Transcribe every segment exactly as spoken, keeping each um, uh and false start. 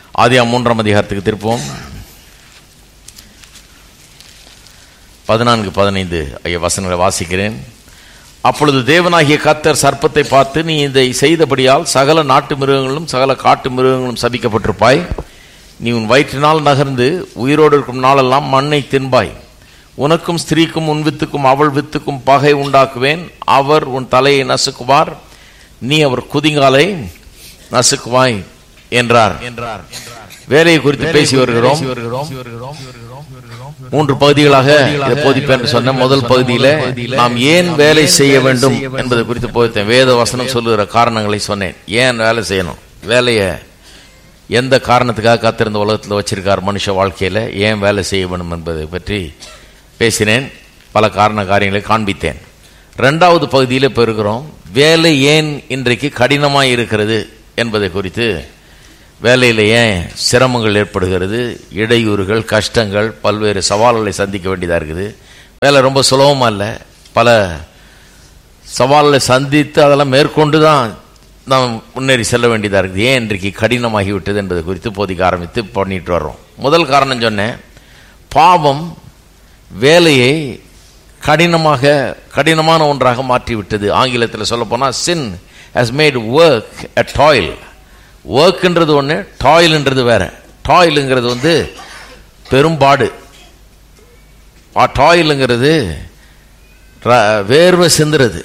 ஆதியாகமம் மூன்றாம் அதிகாரத்துக்கு திருப்போம். பதினான்கு பதினைந்து ஐயா வசனங்களை வாசிக்கிறேன். அப்பொழுது தேவனாகிய கர்த்தர் சர்ப்பத்தை பார்த்து, நீ இதை செய்தபடியால் சகல நாட்டு மிருகங்களும் சகல காட்டு மிருகங்களும் சபிக்கப்பட்டிருப்பாய். நீ உன் வயிற்றினால் நகர்ந்து உயிரோடு இருக்கும் நாளெல்லாம் மண்ணை தின்பாய். உனக்கும் ஸ்திரீக்கும் உன் வித்துக்கும் அவள் வித்துக்கும் பகை உண்டாக்குவேன். அவர் உன் தலையை நசுக்குவார், நீ அவர் குதிங்காலை நசுக்குவாய் என்றார். வேலையை குறித்து பேசி வருகிறோம். மூன்று பகுதிகளாக போதிப்பேன் என்று சொன்ன முதல் பகுதியில நாம் ஏன் வேலை செய்ய வேண்டும் என்பதை குறித்து போதித்தேன். வேத வசனம் சொல்லுகிற காரணங்களை சொன்னேன். ஏன் வேலை செய்யணும், வேலையை எந்த காரணத்துக்காக காத்திருந்த உலகத்தில் வச்சிருக்கார் மனுஷ வாழ்க்கையில, ஏன் வேலை செய்ய வேண்டும் என்பதை பற்றி பேசினேன். பல காரண காரியங்களை காண்பித்தேன். இரண்டாவது பகுதியில் இப்போ இருக்கிறோம். வேலை ஏன் இன்றைக்கு கடினமாக இருக்கிறது என்பதை குறித்து, வேலையில் ஏன் சிரமங்கள் ஏற்படுகிறது, இடையூறுகள், கஷ்டங்கள், பல்வேறு சவால்களை சந்திக்க வேண்டியதாக இருக்குது. வேலை ரொம்ப சுலபமாக இல்லை, பல சவால்களை சந்தித்து அதெல்லாம் மேற்கொண்டு தான் நாம் முன்னேறி செல்ல வேண்டியதாக இருக்குது. ஏன் இன்றைக்கு கடினமாகிவிட்டது என்பதை குறித்து போதிக்க ஆரம்பித்து பண்ணிட்டு வர்றோம். முதல் காரணம் சொன்னேன், பாவம் வேலையை கடினமாக கடினமான ஒன்றாக மாற்றிவிட்டது. ஆங்கிலத்தில் சொல்ல போனால் sin has made work a toil. ஒர்க்ன்றது ஒன்று, டாயில்ன்றது வேற. டாயிலுங்கிறது வந்து பெரும்பாடு. டாயிலுங்கிறது வேர்வை சிந்துறது,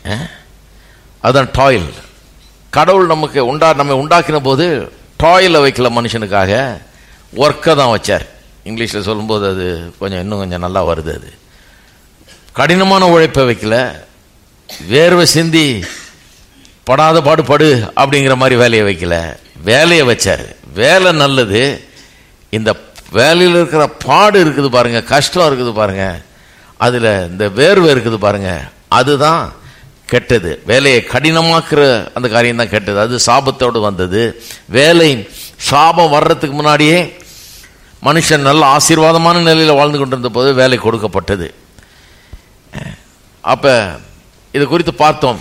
அதுதான் டாயில். கடவுள் நமக்கு உண்டா நம்ம உண்டாக்கின போது டாயிலை வைக்கல மனுஷனுக்காக, ஒர்க்கை தான் வச்சார். இங்கிலீஷில் சொல்லும்போது அது கொஞ்சம் இன்னும் கொஞ்சம் நல்லா வருது. அது கடினமான உழைப்பை வைக்கல, வேர்வை சிந்தி படாத பாடுபடு அப்படிங்கிற மாதிரி வேலையை வைக்கல, வேலையை வச்சார். வேலை நல்லது. இந்த வேலையில் இருக்கிற பாடு இருக்குது பாருங்க, கஷ்டம் இருக்குது பாருங்க, அதில் இந்த வேர்வை இருக்குது பாருங்க, அதுதான் கெட்டது. வேலையை கடினமாக்குற அந்த காரியம் தான் கெட்டது. அது சாபத்தோடு வந்தது. வேலை சாபம் வர்றதுக்கு முன்னாடியே மனுஷன் நல்ல ஆசீர்வாதமான நிலையில் வாழ்ந்து கொண்டிருந்த போது வேலை கொடுக்கப்பட்டது. அப்போ இது குறித்து பார்த்தோம்.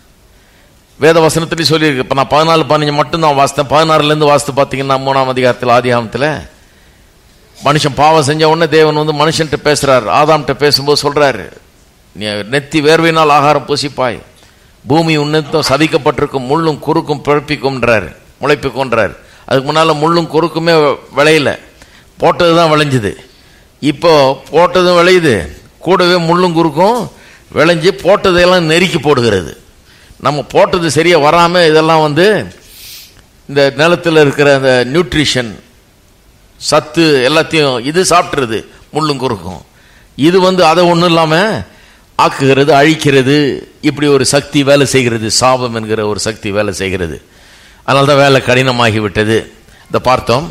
வேத வசனத்திலேயே சொல்லியிருக்கு. இப்போ நான் பதினாலு பதினஞ்சு மட்டும்தான் வாசித்தேன். பதினாறுலேருந்து வாசித்து பார்த்தீங்கன்னா மூணாம் அதிகாரத்தில் ஆதியாகமத்தில் மனுஷன் பாவம் செஞ்ச உடனே தேவன் வந்து மனுஷன்கிட்ட பேசுகிறார். ஆதாம்கிட்ட பேசும்போது சொல்கிறாரு, நீ நெத்தி வேர்வையினால் ஆகாரம் பூசிப்பாய், பூமி உன்னதம் சதிக்கப்பட்டிருக்கும், முள்ளும் குறுக்கும் பிறப்பிக்கும்ன்றார், முளைப்பிக்கும்ன்றார். அதுக்கு முன்னால் முள்ளும் குறுக்குமே விளையல, போட்டது தான் விளைஞ்சுது. இப்போ போட்டதும் விளையுது, கூடவே முள்ளும் குறுக்கும் விளைஞ்சி போட்டதையெல்லாம் நெருக்கி போடுகிறது. நம்ம போட்டது சரியாக வராமல் இதெல்லாம் வந்து இந்த நிலத்தில் இருக்கிற அந்த நியூட்ரிஷன் சத்து எல்லாத்தையும் இது சாப்பிட்றது, முள்ளும் குறுக்கும். இது வந்து அதை ஒன்றும் இல்லாமல் ஆக்குகிறது, அழிக்கிறது. இப்படி ஒரு சக்தி வேலை செய்கிறது, சாபம் என்கிற ஒரு சக்தி வேலை செய்கிறது. அதனால தான் வேலை கடினமாகிவிட்டது. இதை பார்த்தோம்.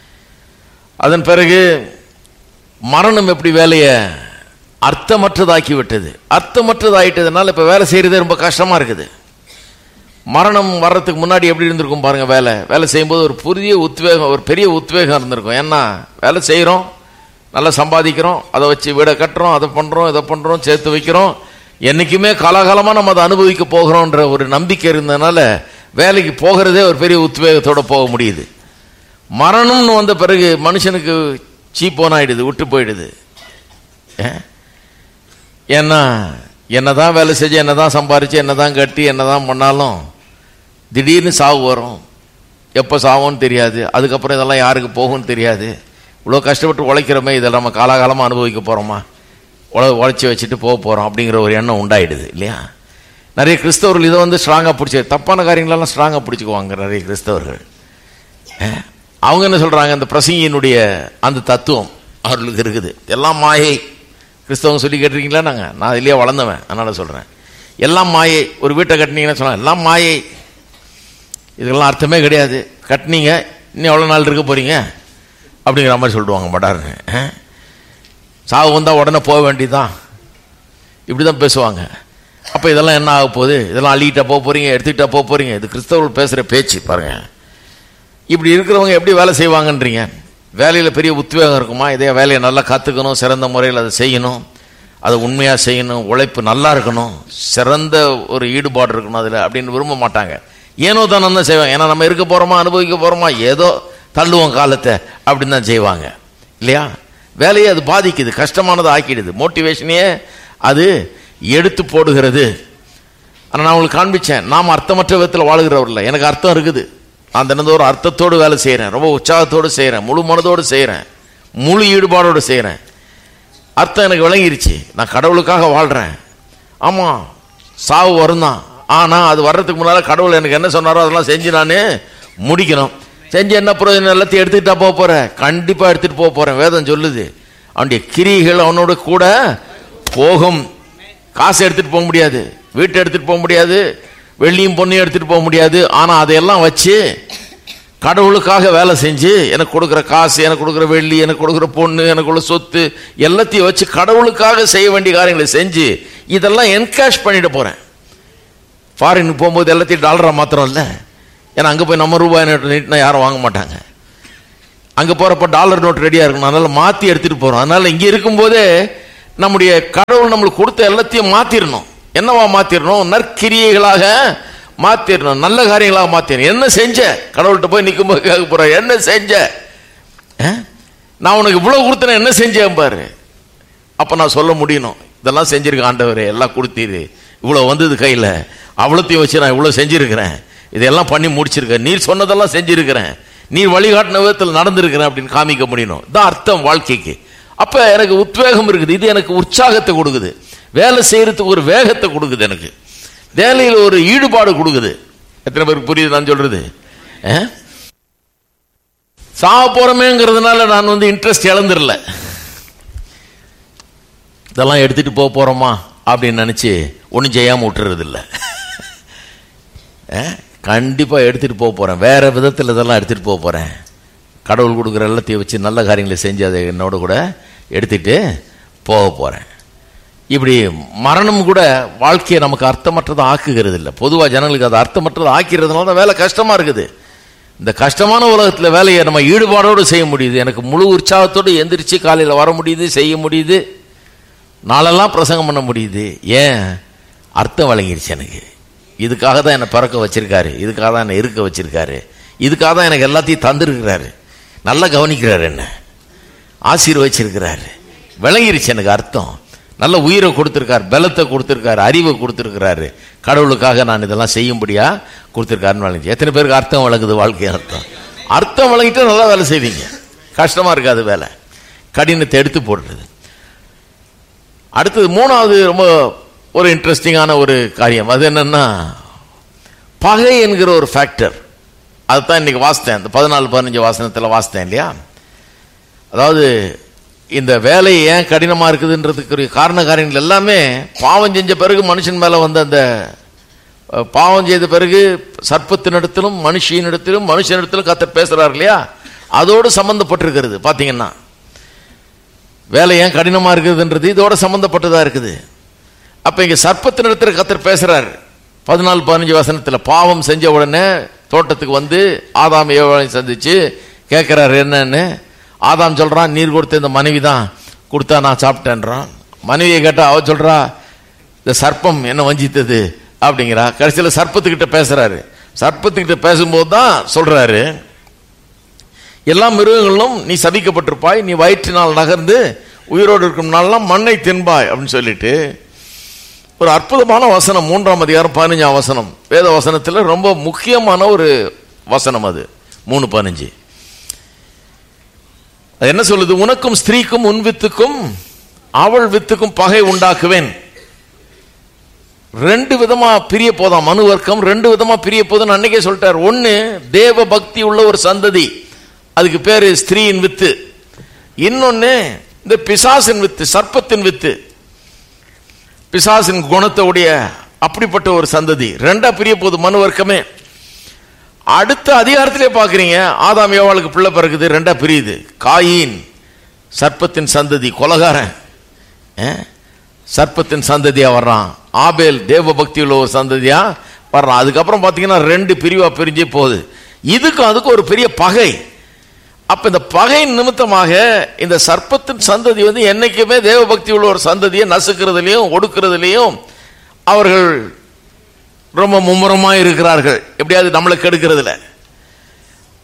அதன் பிறகு மரணம் எப்படி வேலையை அர்த்தமற்றதாக்கி விட்டது. அர்த்தமற்றதாகிட்டதுனால இப்போ வேலை செய்கிறதே ரொம்ப கஷ்டமாக இருக்குது. மரணம் வர்றதுக்கு முன்னாடி எப்படி இருந்திருக்கும் பாருங்கள். வேலை வேலை செய்யும்போது ஒரு புதிய உத்வேகம், ஒரு பெரிய உத்வேகம் இருந்திருக்கும். ஏன்னா வேலை செய்கிறோம், நல்லா சம்பாதிக்கிறோம், அதை வச்சு வீடை கட்டுறோம், அதை பண்ணுறோம், இதை பண்ணுறோம், சேர்த்து வைக்கிறோம், என்றைக்குமே காலாகாலமாக நம்ம அதை அனுபவிக்க போகிறோன்ற ஒரு நம்பிக்கை இருந்ததுனால வேலைக்கு போகிறதே ஒரு பெரிய உத்வேகத்தோடு போக முடியுது. மரணம்னு வந்த பிறகு மனுஷனுக்கு சீப்போன் ஆகிடுது, விட்டு போயிடுது. ஏன்னா என்னதான் வேலை செஞ்சு, என்னதான் சம்பாரிச்சு, என்னதான் கட்டி, என்னதான் பண்ணாலும் திடீர்னு சாவு வரும். எப்போ சாவோன்னு தெரியாது. அதுக்கப்புறம் இதெல்லாம் யாருக்கு போகும்னு தெரியாது. இவ்வளோ கஷ்டப்பட்டு உழைக்கிறோமே, இதெல்லாம் நம்ம காலாகாலமாக அனுபவிக்க போகிறோமா, உழ உழைச்சி வச்சுட்டு போக போகிறோம் அப்படிங்கிற ஒரு எண்ணம் உண்டாயிடுது இல்லையா? நிறைய கிறிஸ்தவர்கள் இதை வந்து ஸ்ட்ராங்காக பிடிச்சி, தப்பான காரியங்களெல்லாம் ஸ்ட்ராங்காக பிடிச்சிக்குவாங்க நிறைய கிறிஸ்தவர்கள். அவங்க என்ன சொல்கிறாங்க, அந்த பிரசங்கியினுடைய அந்த தத்துவம் அவர்களுக்கு இருக்குது. எல்லாம் மாயை. கிறிஸ்தவங்க சொல்லி கேட்டிருக்கீங்களா? நாங்கள் நான் இல்லையா வளர்ந்தவன், அதனால் சொல்கிறேன். எல்லாம் மாயை. ஒரு வீட்டை கட்டினீங்கன்னா சொன்னால் எல்லாம் மாயை, இதுக்கெல்லாம் அர்த்தமே கிடையாது, கட்டினீங்க இன்னும் எவ்வளோ நாள் இருக்க போகிறீங்க அப்படிங்கிற மாதிரி சொல்லிடுவாங்க மடாருன்னு. சாவு வந்தால் உடனே போக வேண்டியதுதான், இப்படி தான் பேசுவாங்க. அப்போ இதெல்லாம் என்ன ஆக போகுது, இதெல்லாம் அள்ளிக்கிட்டா போக போகிறீங்க, எடுத்துக்கிட்டா போக போகிறீங்க. இது கிறிஸ்தவர்கள் பேசுகிற பேச்சு பாருங்கள். இப்படி இருக்கிறவங்க எப்படி வேலை செய்வாங்கன்றீங்க? வேலையில் பெரிய உத்வேகம் இருக்குமா? இதே வேலையை நல்லா கற்றுக்கணும், சிறந்த முறையில் அதை செய்யணும், அதை உண்மையாக செய்யணும், உழைப்பு நல்லா இருக்கணும், சிறந்த ஒரு ஈடுபாடு இருக்கணும் அதில் அப்படின்னு விரும்ப மாட்டாங்க. ஏனோ தானே தான் செய்வாங்க. ஏன்னா நம்ம இருக்க போகிறோமா, அனுபவிக்க போகிறோமா, ஏதோ தள்ளுவோம் காலத்தை அப்படின்னு தான் செய்வாங்க இல்லையா? வேலையை அது பாதிக்குது, கஷ்டமானதை ஆக்கிடுது, மோட்டிவேஷனையே அது எடுத்து போடுகிறது. ஆனால் நான் உங்களுக்கு காண்பிச்சேன், நாம் அர்த்தமற்ற விதத்தில் வாழுகிறவர் இல்லை. எனக்கு அர்த்தம் இருக்குது, நான் தினந்தோறும் அர்த்தத்தோடு வேலை செய்கிறேன், ரொம்ப உற்சாகத்தோடு செய்கிறேன், முழு மனதோடு செய்கிறேன், முழு ஈடுபாடோடு செய்கிறேன். அர்த்தம் எனக்கு விளங்கிருச்சு, நான் கடவுளுக்காக வாழ்கிறேன். ஆமாம், சாவு வரும் தான், ஆனால் அது வர்றதுக்கு முன்னால் கடவுள் எனக்கு என்ன சொன்னாரோ அதெல்லாம் செஞ்சு நான் முடிக்கணும். செஞ்சு என்ன பிரயோஜனம்? எல்லாத்தையும் எடுத்துக்கிட்டா போக போகிறேன், கண்டிப்பாக எடுத்துகிட்டு போக போகிறேன். வேதம் சொல்லுது, அவனுடைய கிரிகள் அவனோட கூட போகும். காசு எடுத்துகிட்டு போக முடியாது, வீட்டை எடுத்துகிட்டு போக முடியாது, வெள்ளியும் பொண்ணையும் எடுத்துகிட்டு போக முடியாது. ஆனால் அதையெல்லாம் வச்சு கடவுளுக்காக வேலை செஞ்சு, எனக்கு கொடுக்குற காசு, எனக்கு கொடுக்குற வெள்ளி, எனக்கு கொடுக்குற பொண்ணு, எனக்கு உள்ள சொத்து எல்லாத்தையும் வச்சு கடவுளுக்காக செய்ய வேண்டிய காரியங்களை செஞ்சு இதெல்லாம் என்கேஷ் பண்ணிட்டு போகிறேன். ஃபாரினுக்கு போகும்போது எல்லாத்தையும் டாலரா மாத்திரம் இல்லை, ஏன்னா அங்கே போய் நம்ம ரூபாய் நோட்டு நீட்டினா யாரும் வாங்க மாட்டாங்க. அங்கே போகிறப்ப டாலர் நோட் ரெடியாக இருக்கணும், அதனால் மாற்றி எடுத்துகிட்டு போகிறோம். அதனால் இங்கே இருக்கும்போதே நம்முடைய கடவுள் நம்மளுக்கு கொடுத்த எல்லாத்தையும் மாற்றிடணும். என்னவா மாற்றிடணும்? நற்கிரியைகளாக மாற்றிடணும், நல்ல காரியங்களாக மாற்றிடணும். என்ன செஞ்ச? கடவுள்கிட்ட போய் நிற்கும்போது கேட்க போகிற, என்ன செஞ்ச? நான் உனக்கு இவ்வளோ கொடுத்தேன், என்ன செஞ்சேன் பாரு. அப்போ நான் சொல்ல முடியணும், இதெல்லாம் செஞ்சிருக்கேன் ஆண்டவரே, எல்லாம் கொடுத்தீரு, இவ்வளோ வந்தது கையில், அவ்வளோத்தையும் வச்சு நான் இவ்வளோ செஞ்சுருக்கிறேன், இதெல்லாம் பண்ணி முடிச்சிருக்கேன், நீர் சொன்னதெல்லாம் செஞ்சுருக்கிறேன், நீர் வழிகாட்டின விதத்தில் நடந்திருக்கிறேன் அப்படின்னு காமிக்க முடியணும். தான் அர்த்தம் வாழ்க்கைக்கு. அப்போ எனக்கு உத்வேகம் இருக்குது, இது எனக்கு உற்சாகத்தை கொடுக்குது, வேலை செய்யறதுக்கு ஒரு வேகத்தை கொடுக்குது, எனக்கு வேலையில் ஒரு ஈடுபாடு கொடுக்குது. எத்தனை பேருக்கு புரியுது நான் சொல்றது? சாக போறமேங்கிறதுனால நான் வந்து இன்ட்ரெஸ்ட் இழந்துடல, இதெல்லாம் எடுத்துட்டு போக போறோமா அப்படின்னு நினைச்சு ஒன்றும் செய்யாம விட்டுறது இல்லை. கண்டிப்பா எடுத்துட்டு போக போறேன், வேற விதத்தில் இதெல்லாம் எடுத்துட்டு போக போறேன். கடவுள் கொடுக்குற எல்லாத்தையும் வச்சு நல்ல காரியங்களை செஞ்சு அதை என்னோட கூட எடுத்துட்டு போக போறேன். இப்படி மரணம் கூட வாழ்க்கையை நமக்கு அர்த்தமற்றதை ஆக்குகிறது இல்லை. பொதுவாக ஜனங்களுக்கு அது அர்த்தமற்றதை ஆக்கிறதுனால தான் வேலை கஷ்டமா இருக்குது. இந்த கஷ்டமான உலகத்தில் வேலையை நம்ம ஈடுபாடோடு செய்ய முடியுது. எனக்கு முழு உற்சாகத்தோடு எந்திரிச்சு காலையில் வர முடியுது, செய்ய முடியுது, நாளெல்லாம் பிரசங்கம் பண்ண முடியுது. ஏன்? அர்த்தம் வழங்கிருச்சு எனக்கு. இதுக்காக தான் என்னை பிறக்க வச்சிருக்காரு, இதுக்காக தான் என்னை இருக்க வச்சிருக்காரு, இதுக்காக தான் எனக்கு எல்லாத்தையும் தந்திருக்கிறாரு, நல்லா கவனிக்கிறாரு, என்ன ஆசீர்வச்சிருக்கிறாரு. விளங்கிருச்சு எனக்கு அர்த்தம். நல்ல உயிரை கொடுத்துருக்காரு, பலத்தை கொடுத்துருக்காரு, அறிவை கொடுத்துருக்கிறாரு, கடவுளுக்காக நான் இதெல்லாம் செய்யும்படியா கொடுத்துருக்காருன்னு விளங்கி. எத்தனை பேருக்கு அர்த்தம் வழங்குது? வாழ்க்கை அர்த்தம் அர்த்தம் வழங்கிட்டு நல்லா வேலை செய்வீங்க, கஷ்டமா இருக்காது வேலை, கடினத்தை எடுத்து போடுறது. அடுத்தது மூணாவது ரொம்ப ஒரு இன்ட்ரெஸ்டிங்கான ஒரு காரியம், அது என்னன்னா பகை என்கிற ஒரு ஃபேக்டர். அதுதான் இன்னைக்கு வாசித்தேன், இந்த பதினாலு பதினஞ்சு வாசனத்தில் வாசித்தேன் இல்லையா? அதாவது இந்த வேலை ஏன் கடினமா இருக்குதுன்றதுக்கு காரண காரியங்கள் எல்லாமே பாவம் செஞ்ச பிறகு மனுஷன் மேல வந்த அந்த பாவம் செய்த பிறகு சர்ப்பத்தினிடத்திலும் மனுஷியினிடத்திலும் மனுஷனிடத்திலும் கர்த்தர் பேசுறாரு இல்லையா? அதோடு சம்பந்தப்பட்டிருக்கிறது. பாத்தீங்கன்னா வேலை ஏன் கடினமா இருக்குதுன்றது இதோட சம்பந்தப்பட்டதா இருக்குது. அப்ப இங்க சர்ப்பத்தினிடத்தில் கர்த்தர் பேசுறாரு. பதினாலு பதினஞ்சு வசனத்துல பாவம் செஞ்ச உடனே தோட்டத்துக்கு வந்து ஆதாம் ஏவாளை சந்திச்சு கேட்கிறாரு என்னன்னு. ஆதாம் சொல்றான், நீர் கொடுத்த இந்த மனைவி தான் கொடுத்தா நான் சாப்பிட்டேன்றான். மனைவியை கேட்டா அவ சொல்றா, இந்த சர்ப்பம் என்ன வஞ்சித்தது அப்படிங்கிறா. கடைசியில் சர்ப்பத்துக்கிட்ட பேசுறாரு. சர்ப்பத்துக்கிட்ட பேசும்போது தான் சொல்றாரு, எல்லா மிருகங்களும் நீ சபிக்கப்பட்டிருப்பாய், நீ வயிற்றினால் நகர்ந்து உயிரோடு இருக்கும் நாளெல்லாம் மண்ணை தின்பாய் அப்படின்னு சொல்லிட்டு ஒரு அற்புதமான வசனம். மூன்றாம் அதிகாரம் பதினஞ்சாம் வசனம் வேத வசனத்தில் ரொம்ப முக்கியமான ஒரு வசனம் அது. மூணு பதினஞ்சு அது என்ன சொல்லுது? உனக்கும் ஸ்திரீக்கும் உன் வித்துக்கும் அவள் வித்துக்கும் பகை உண்டாக்குவேன். ரெண்டு விதமா பிரிய போதாம் மனு வர்க்கம், ரெண்டு விதமா பிரிய போதுன்னு அன்னைக்கே சொல்லிட்டார். ஒன்னு தேவ பக்தி உள்ள ஒரு சந்ததி, அதுக்கு பேரு ஸ்திரீயின் வித்து. இன்னொன்னு இந்த பிசாசின் வித்து, சர்ப்பத்தின் வித்து, பிசாசின் குணத்தோடைய அப்படிப்பட்ட ஒரு சந்ததி. ரெண்டா பிரிய போது மனு வர்க்கமே. அடுத்த அதிகாரத்திலே பாக்குறீங்க, ஆதாம் ஏவாளுக்கு பிள்ளை பிறகுது, ரெண்டா பிரியுது. காயின் சர்ப்பத்தின் சந்ததி, கொலகாரன் சர்ப்பத்தின் சந்ததியா வர்றான். ஆபேல் தேவ பக்தி உள்ள ஒரு சந்ததியா வர்றான். அதுக்கப்புறம் பாத்தீங்கன்னா ரெண்டு பிரிவா பிரிஞ்சே போகுது. இதுக்கும் அதுக்கு ஒரு பெரிய பகை. அப்ப இந்த பகை நிமித்தமாக இந்த சர்ப்பத்தின் சந்ததி வந்து என்னைக்குமே தேவ பக்தி உள்ள ஒரு சந்ததியை நசுக்கிறதுலையும் ஒடுக்கிறதுலையும் அவர்கள் ரொம்ப மும்முரமா இருக்கிறார்கள், எப்படியாவது நம்மளை கெடுக்கிறதுல.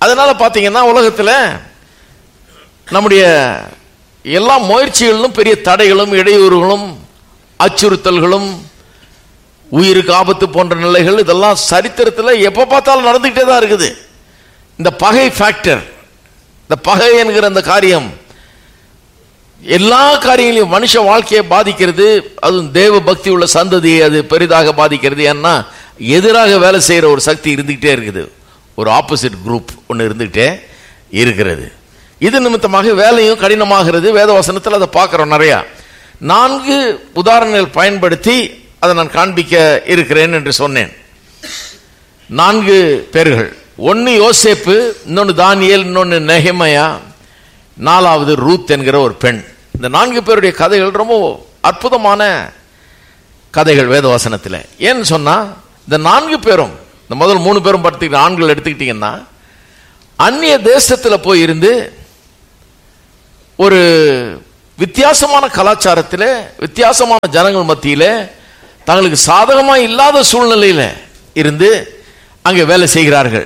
அதனால பாத்தீங்கன்னா உலகத்தில் நம்முடைய எல்லா முயற்சிகளிலும் பெரிய தடைகளும் இடையூறுகளும் அச்சுறுத்தல்களும் உயிருக்கு ஆபத்து போன்ற நிலைகள் இதெல்லாம் சரித்திரத்தில் எப்ப பார்த்தாலும் நடந்துகிட்டே தான் இருக்குது. இந்த பகை ஃபேக்டர், இந்த பகை என்கிற அந்த காரியம் எல்லா காரியங்களையும் மனுஷ வாழ்க்கையை பாதிக்கிறது. அதுவும் தேவ பக்தி உள்ள சந்ததியை அது பெரிதாக பாதிக்கிறது. ஏன்னா எதிராக வேலை செய்யற ஒரு சக்தி இருந்துகிட்டே இருக்குது. ஒரு ஆப்போசிட் குரூப் ஒன்று இருந்துகிட்டே இருக்கிறது. இது நிமித்தமாக வேலையும் கடினமாகிறது. வேத வசனத்தில் அதை பார்க்கிறோம் நிறைய. நான்கு உதாரணங்கள் பயன்படுத்தி அதை நான் காண்பிக்க இருக்கிறேன் என்று சொன்னேன். நான்கு பேர்கள், ஒன்னு யோசேப்பு, இன்னொன்னு தானியேல், இன்னொன்னு நெகேமியா, நாலாவது ரூத் என்கிற ஒரு பெண். இந்த நான்கு பேருடைய கதைகள் ரொம்ப அற்புதமான கதைகள் வேத வசனத்தில். ஏன்னு சொன்னா இந்த நான்கு பேரும், இந்த முதல் மூணு பேரும் பார்த்துக்கிட்ட ஆண்கள் எடுத்துக்கிட்டீங்கன்னா அந்நிய தேசத்தில் போய் இருந்து ஒரு வித்தியாசமான கலாச்சாரத்தில் வித்தியாசமான ஜனங்கள் மத்தியில் தங்களுக்கு சாதகமா இல்லாத சூழ்நிலையில இருந்து அங்கே வேலை செய்கிறார்கள்.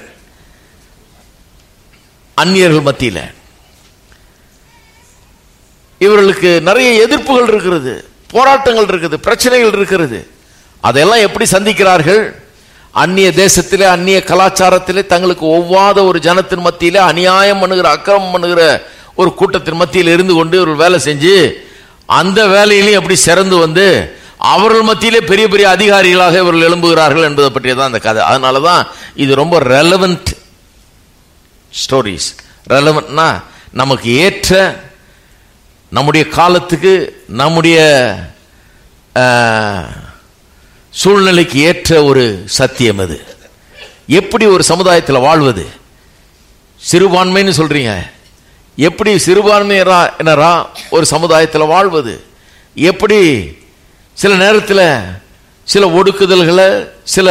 அந்நியர்கள் மத்தியில் இவர்களுக்கு நிறைய எதிர்ப்புகள் இருக்கிறது, போராட்டங்கள் இருக்குது, பிரச்சனைகள் இருக்கிறது. அதெல்லாம் எப்படி சந்திக்கிறார்கள்? அந்நிய தேசத்திலே அந்நிய கலாச்சாரத்திலே தங்களுக்கு ஒவ்வாத ஒரு ஜனத்தின் மத்தியிலே அநியாயம் பண்ணுகிற அக்கிரமம் பண்ணுகிற ஒரு கூட்டத்தின் மத்தியில் இருந்து கொண்டு இவர்கள் வேலை செஞ்சு அந்த வேலையிலையும் எப்படி சிறந்து வந்து அவர்கள் மத்தியிலே பெரிய பெரிய அதிகாரிகளாக இவர்கள் எழும்புகிறார்கள் என்பதை பற்றியதான் அந்த கதை. அதனாலதான் இது ரொம்ப ரெலவென்ட் ஸ்டோரிஸ். ரெலவென்ட்னா நமக்கு ஏற்ற, நம்முடைய காலத்துக்கு, நம்முடைய சூழ்நிலைக்கு ஏற்ற ஒரு சத்தியம். அது எப்படி ஒரு சமுதாயத்தில் வாழ்வது. சிறுபான்மைன்னு சொல்றீங்க, எப்படி சிறுபான்மையினரா ஒரு சமுதாயத்தில் வாழ்வது, எப்படி சில நேரத்தில் சில ஒடுக்குதல்களை சில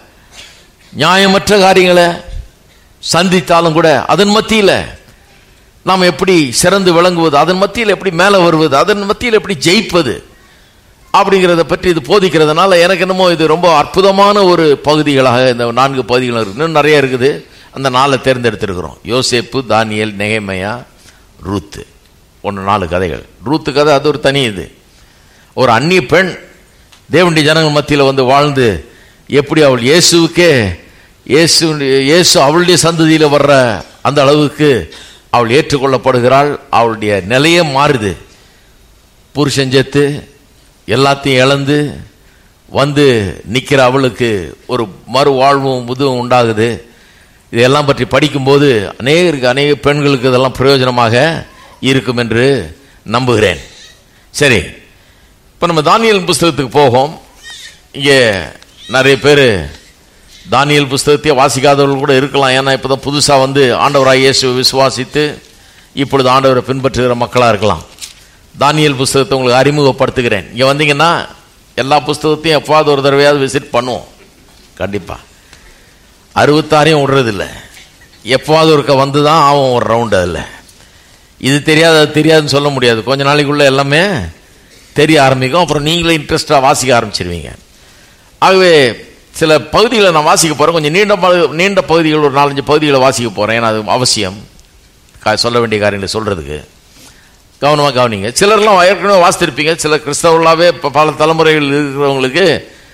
நியாயமற்ற காரியங்களை சந்தித்தாலும் கூட அதன் மத்தியில் நாம் எப்படி சிறந்து விளங்குவது, அதன் மத்தியில் எப்படி மேலே வருவது, அதன் மத்தியில் எப்படி ஜெயிப்பது அப்படிங்கிறத பற்றி இது போதிக்கிறதுனால எனக்கு என்னமோ இது ரொம்ப அற்புதமான ஒரு பகுதிகளாக இந்த நான்கு பகுதிகள் இருக்கு. இன்னும் நிறைய இருக்குது. அந்த நாளை தேர்ந்தெடுத்திருக்கிறோம். யோசேப்பு, தானியேல், நெகேமியா, ரூத்து. ஒன்று நாலு கதைகள். ரூத்து கதை அது ஒரு தனி இது. ஒரு அந்நிய பெண் தேவனுடைய ஜனங்கள் மத்தியில் வந்து வாழ்ந்து எப்படி அவள் இயேசுவுக்கே இயேசு இயேசு அவளுடைய சந்ததியில் வர்ற அந்த அளவுக்கு அவள் ஏற்றுக்கொள்ளப்படுகிறாள். அவளுடைய நிலையே மாறுது. புருஷன் செத்து எல்லாத்தையும் இழந்து வந்து நிற்கிற அவளுக்கு ஒரு மறுவாழ்வும் புதுவும் உண்டாகுது. இதெல்லாம் பற்றி படிக்கும்போது அநேகருக்கு அநேக பெண்களுக்கு இதெல்லாம் பிரயோஜனமாக இருக்கும் என்று நம்புகிறேன். சரி, இப்போ நம்ம தானியேல் புஸ்தகத்துக்கு போகும். இங்கே நிறைய பேர் தானியேல் புஸ்தகத்தையே வாசிக்காதவர்கள் கூட இருக்கலாம். ஏன்னா இப்போ தான் புதுசாக வந்து ஆண்டவராய் இயேசுவை விசுவாசித்து இப்பொழுது ஆண்டவரை பின்பற்றுகிற மக்களாக இருக்கலாம். தானியேல் புஸ்தகத்தை உங்களுக்கு அறிமுகப்படுத்துகிறேன். இங்கே வந்தீங்கன்னா எல்லா புஸ்தகத்தையும் எப்பாவது ஒரு தடவையாவது விசிட் பண்ணுவோம். கண்டிப்பாக அறுபத்தாறையும் விடுறதில்லை. எப்பாவது ஒருக்க வந்து தான் ஆகும் ஒரு ரவுண்டு. அதில் இது தெரியாது அது தெரியாதுன்னு சொல்ல முடியாது. கொஞ்ச நாளைக்குள்ளே எல்லாமே தெரிய ஆரம்பிக்கும். அப்புறம் நீங்களே இன்ட்ரெஸ்டாக வாசிக்க ஆரம்பிச்சிருவீங்க. ஆகவே சில பகுதிகளை நான் வாசிக்க போகிறேன். கொஞ்சம் நீண்ட நீண்ட பகுதிகள், ஒரு நாலஞ்சு பகுதிகளை வாசிக்க போகிறேன். ஏன்னா அது அவசியம் சொல்ல வேண்டிய காரியங்களை சொல்கிறதுக்கு. கவனமாக கவனிங்க. சிலர்லாம் ஏற்கனவே வாசித்திருப்பீங்க. சில கிறிஸ்தவர்களாகவே இப்போ பல தலைமுறைகள் இருக்கிறவங்களுக்கு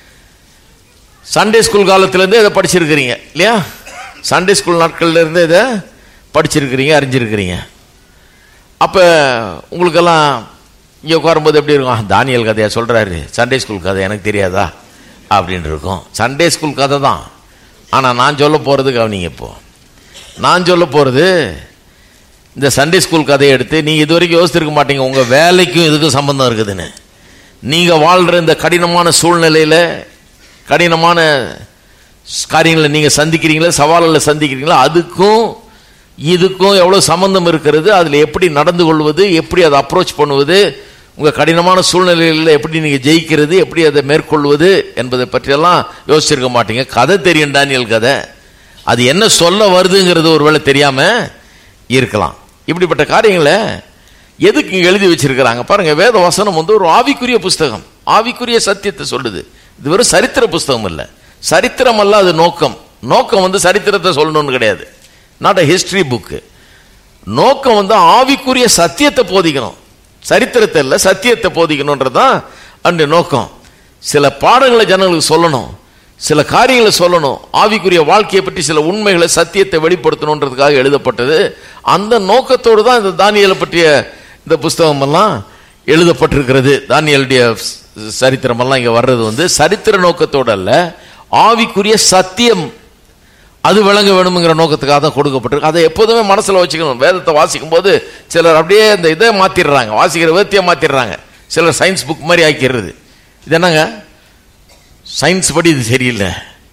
சண்டே ஸ்கூல் காலத்திலேருந்தே இதை படிச்சிருக்கிறீங்க இல்லையா? சண்டே ஸ்கூல் நாட்கள்லேருந்து இதை படிச்சிருக்கிறீங்க, அறிஞ்சிருக்கிறீங்க. அப்போ உங்களுக்கெல்லாம் இங்கே உட்காரும்போது எப்படி இருக்கும்? தானியேல் கதையை சொல்கிறாரு, சண்டே ஸ்கூல் கதை எனக்கு தெரியாதா அப்படின்னு இருக்கும். சண்டே ஸ்கூல் கதை தான். ஆனால் நான் சொல்ல போகிறது கவனிங்க. இப்போ நான் சொல்ல போகிறது இந்த சண்டே ஸ்கூல் கதையை எடுத்து நீங்கள் இது வரைக்கும் யோசிச்சிருக்க மாட்டீங்க உங்கள் வேலைக்கும் இதுக்கும் சம்பந்தம் இருக்குதுன்னு. நீங்கள் வாழ்கிற இந்த கடினமான சூழ்நிலையில் கடினமான காரியங்களை நீங்கள் சந்திக்கிறீங்களா, சவால்களை சந்திக்கிறீங்களா, அதுக்கும் இதுக்கும் எவ்வளோ சம்பந்தம் இருக்கிறது, அதில் எப்படி நடந்து கொள்வது, எப்படி அதை அப்ரோச் பண்ணுவது, உங்கள் கடினமான சூழ்நிலைகளில் எப்படி நீங்கள் ஜெயிக்கிறது, எப்படி அதை மேற்கொள்வது என்பதை பற்றியெல்லாம் யோசிச்சிருக்க மாட்டீங்க. கதை தெரியும், தானியேல் கதை. அது என்ன சொல்ல வருதுங்கிறது ஒருவேளை தெரியாமல் இருக்கலாம். இப்படிப்பட்ட காரியங்களை எதுக்கு இங்கே எழுதி வச்சிருக்கிறாங்க பாருங்க. வேத வசனம் வந்து ஒரு ஆவிக்குரிய புஸ்தகம், ஆவிக்குரிய சத்தியத்தை சொல்லுது. இது வெறும் சரித்திர புஸ்தகம் இல்லை. சரித்திரம் அல்ல அது நோக்கம். நோக்கம் வந்து சரித்திரத்தை சொல்லணும்னு கிடையாது. Not a history book. நோக்கம் வந்து ஆவிக்குரிய சத்தியத்தை போதிக்கணும், சரித்திரத்தை இல்லை, சத்தியத்தை போதிக்கணும்ன்றதுதான் அந்த நோக்கம். சில பாடங்களை ஜனங்களுக்கு சொல்லணும், சில காரியங்களை சொல்லணும், ஆவிக்குரிய வாழ்க்கையை பற்றி சில உண்மைகளை சத்தியத்தை வெளிப்படுத்தணுன்றதுக்காக எழுதப்பட்டது. அந்த நோக்கத்தோடு தான் இந்த தானியேலை பற்றிய இந்த புஸ்தகம் எல்லாம் எழுதப்பட்டிருக்கிறது. தானியேலுடைய சரித்திரம் எல்லாம் இங்க வர்றது வந்து சரித்திர நோக்கத்தோடு அல்ல, ஆவிக்குரிய சத்தியம் அது விளங்க வேணுங்கிற நோக்கத்துக்காக தான் கொடுக்கப்பட்டிருக்கு. அதை எப்போதுமே மனசுல வச்சுக்கணும். வேதத்தை வாசிக்கும் போது சிலர் அப்படியே இந்த இதை மாத்திடுறாங்க, வாசிக்கிற விதத்தையே மாத்திடுறாங்க. சிலர் சயின்ஸ் புக் மாதிரி ஆக்கிடுறது. இது என்னங்க சயின்ஸ் படி இது சரியில்லை,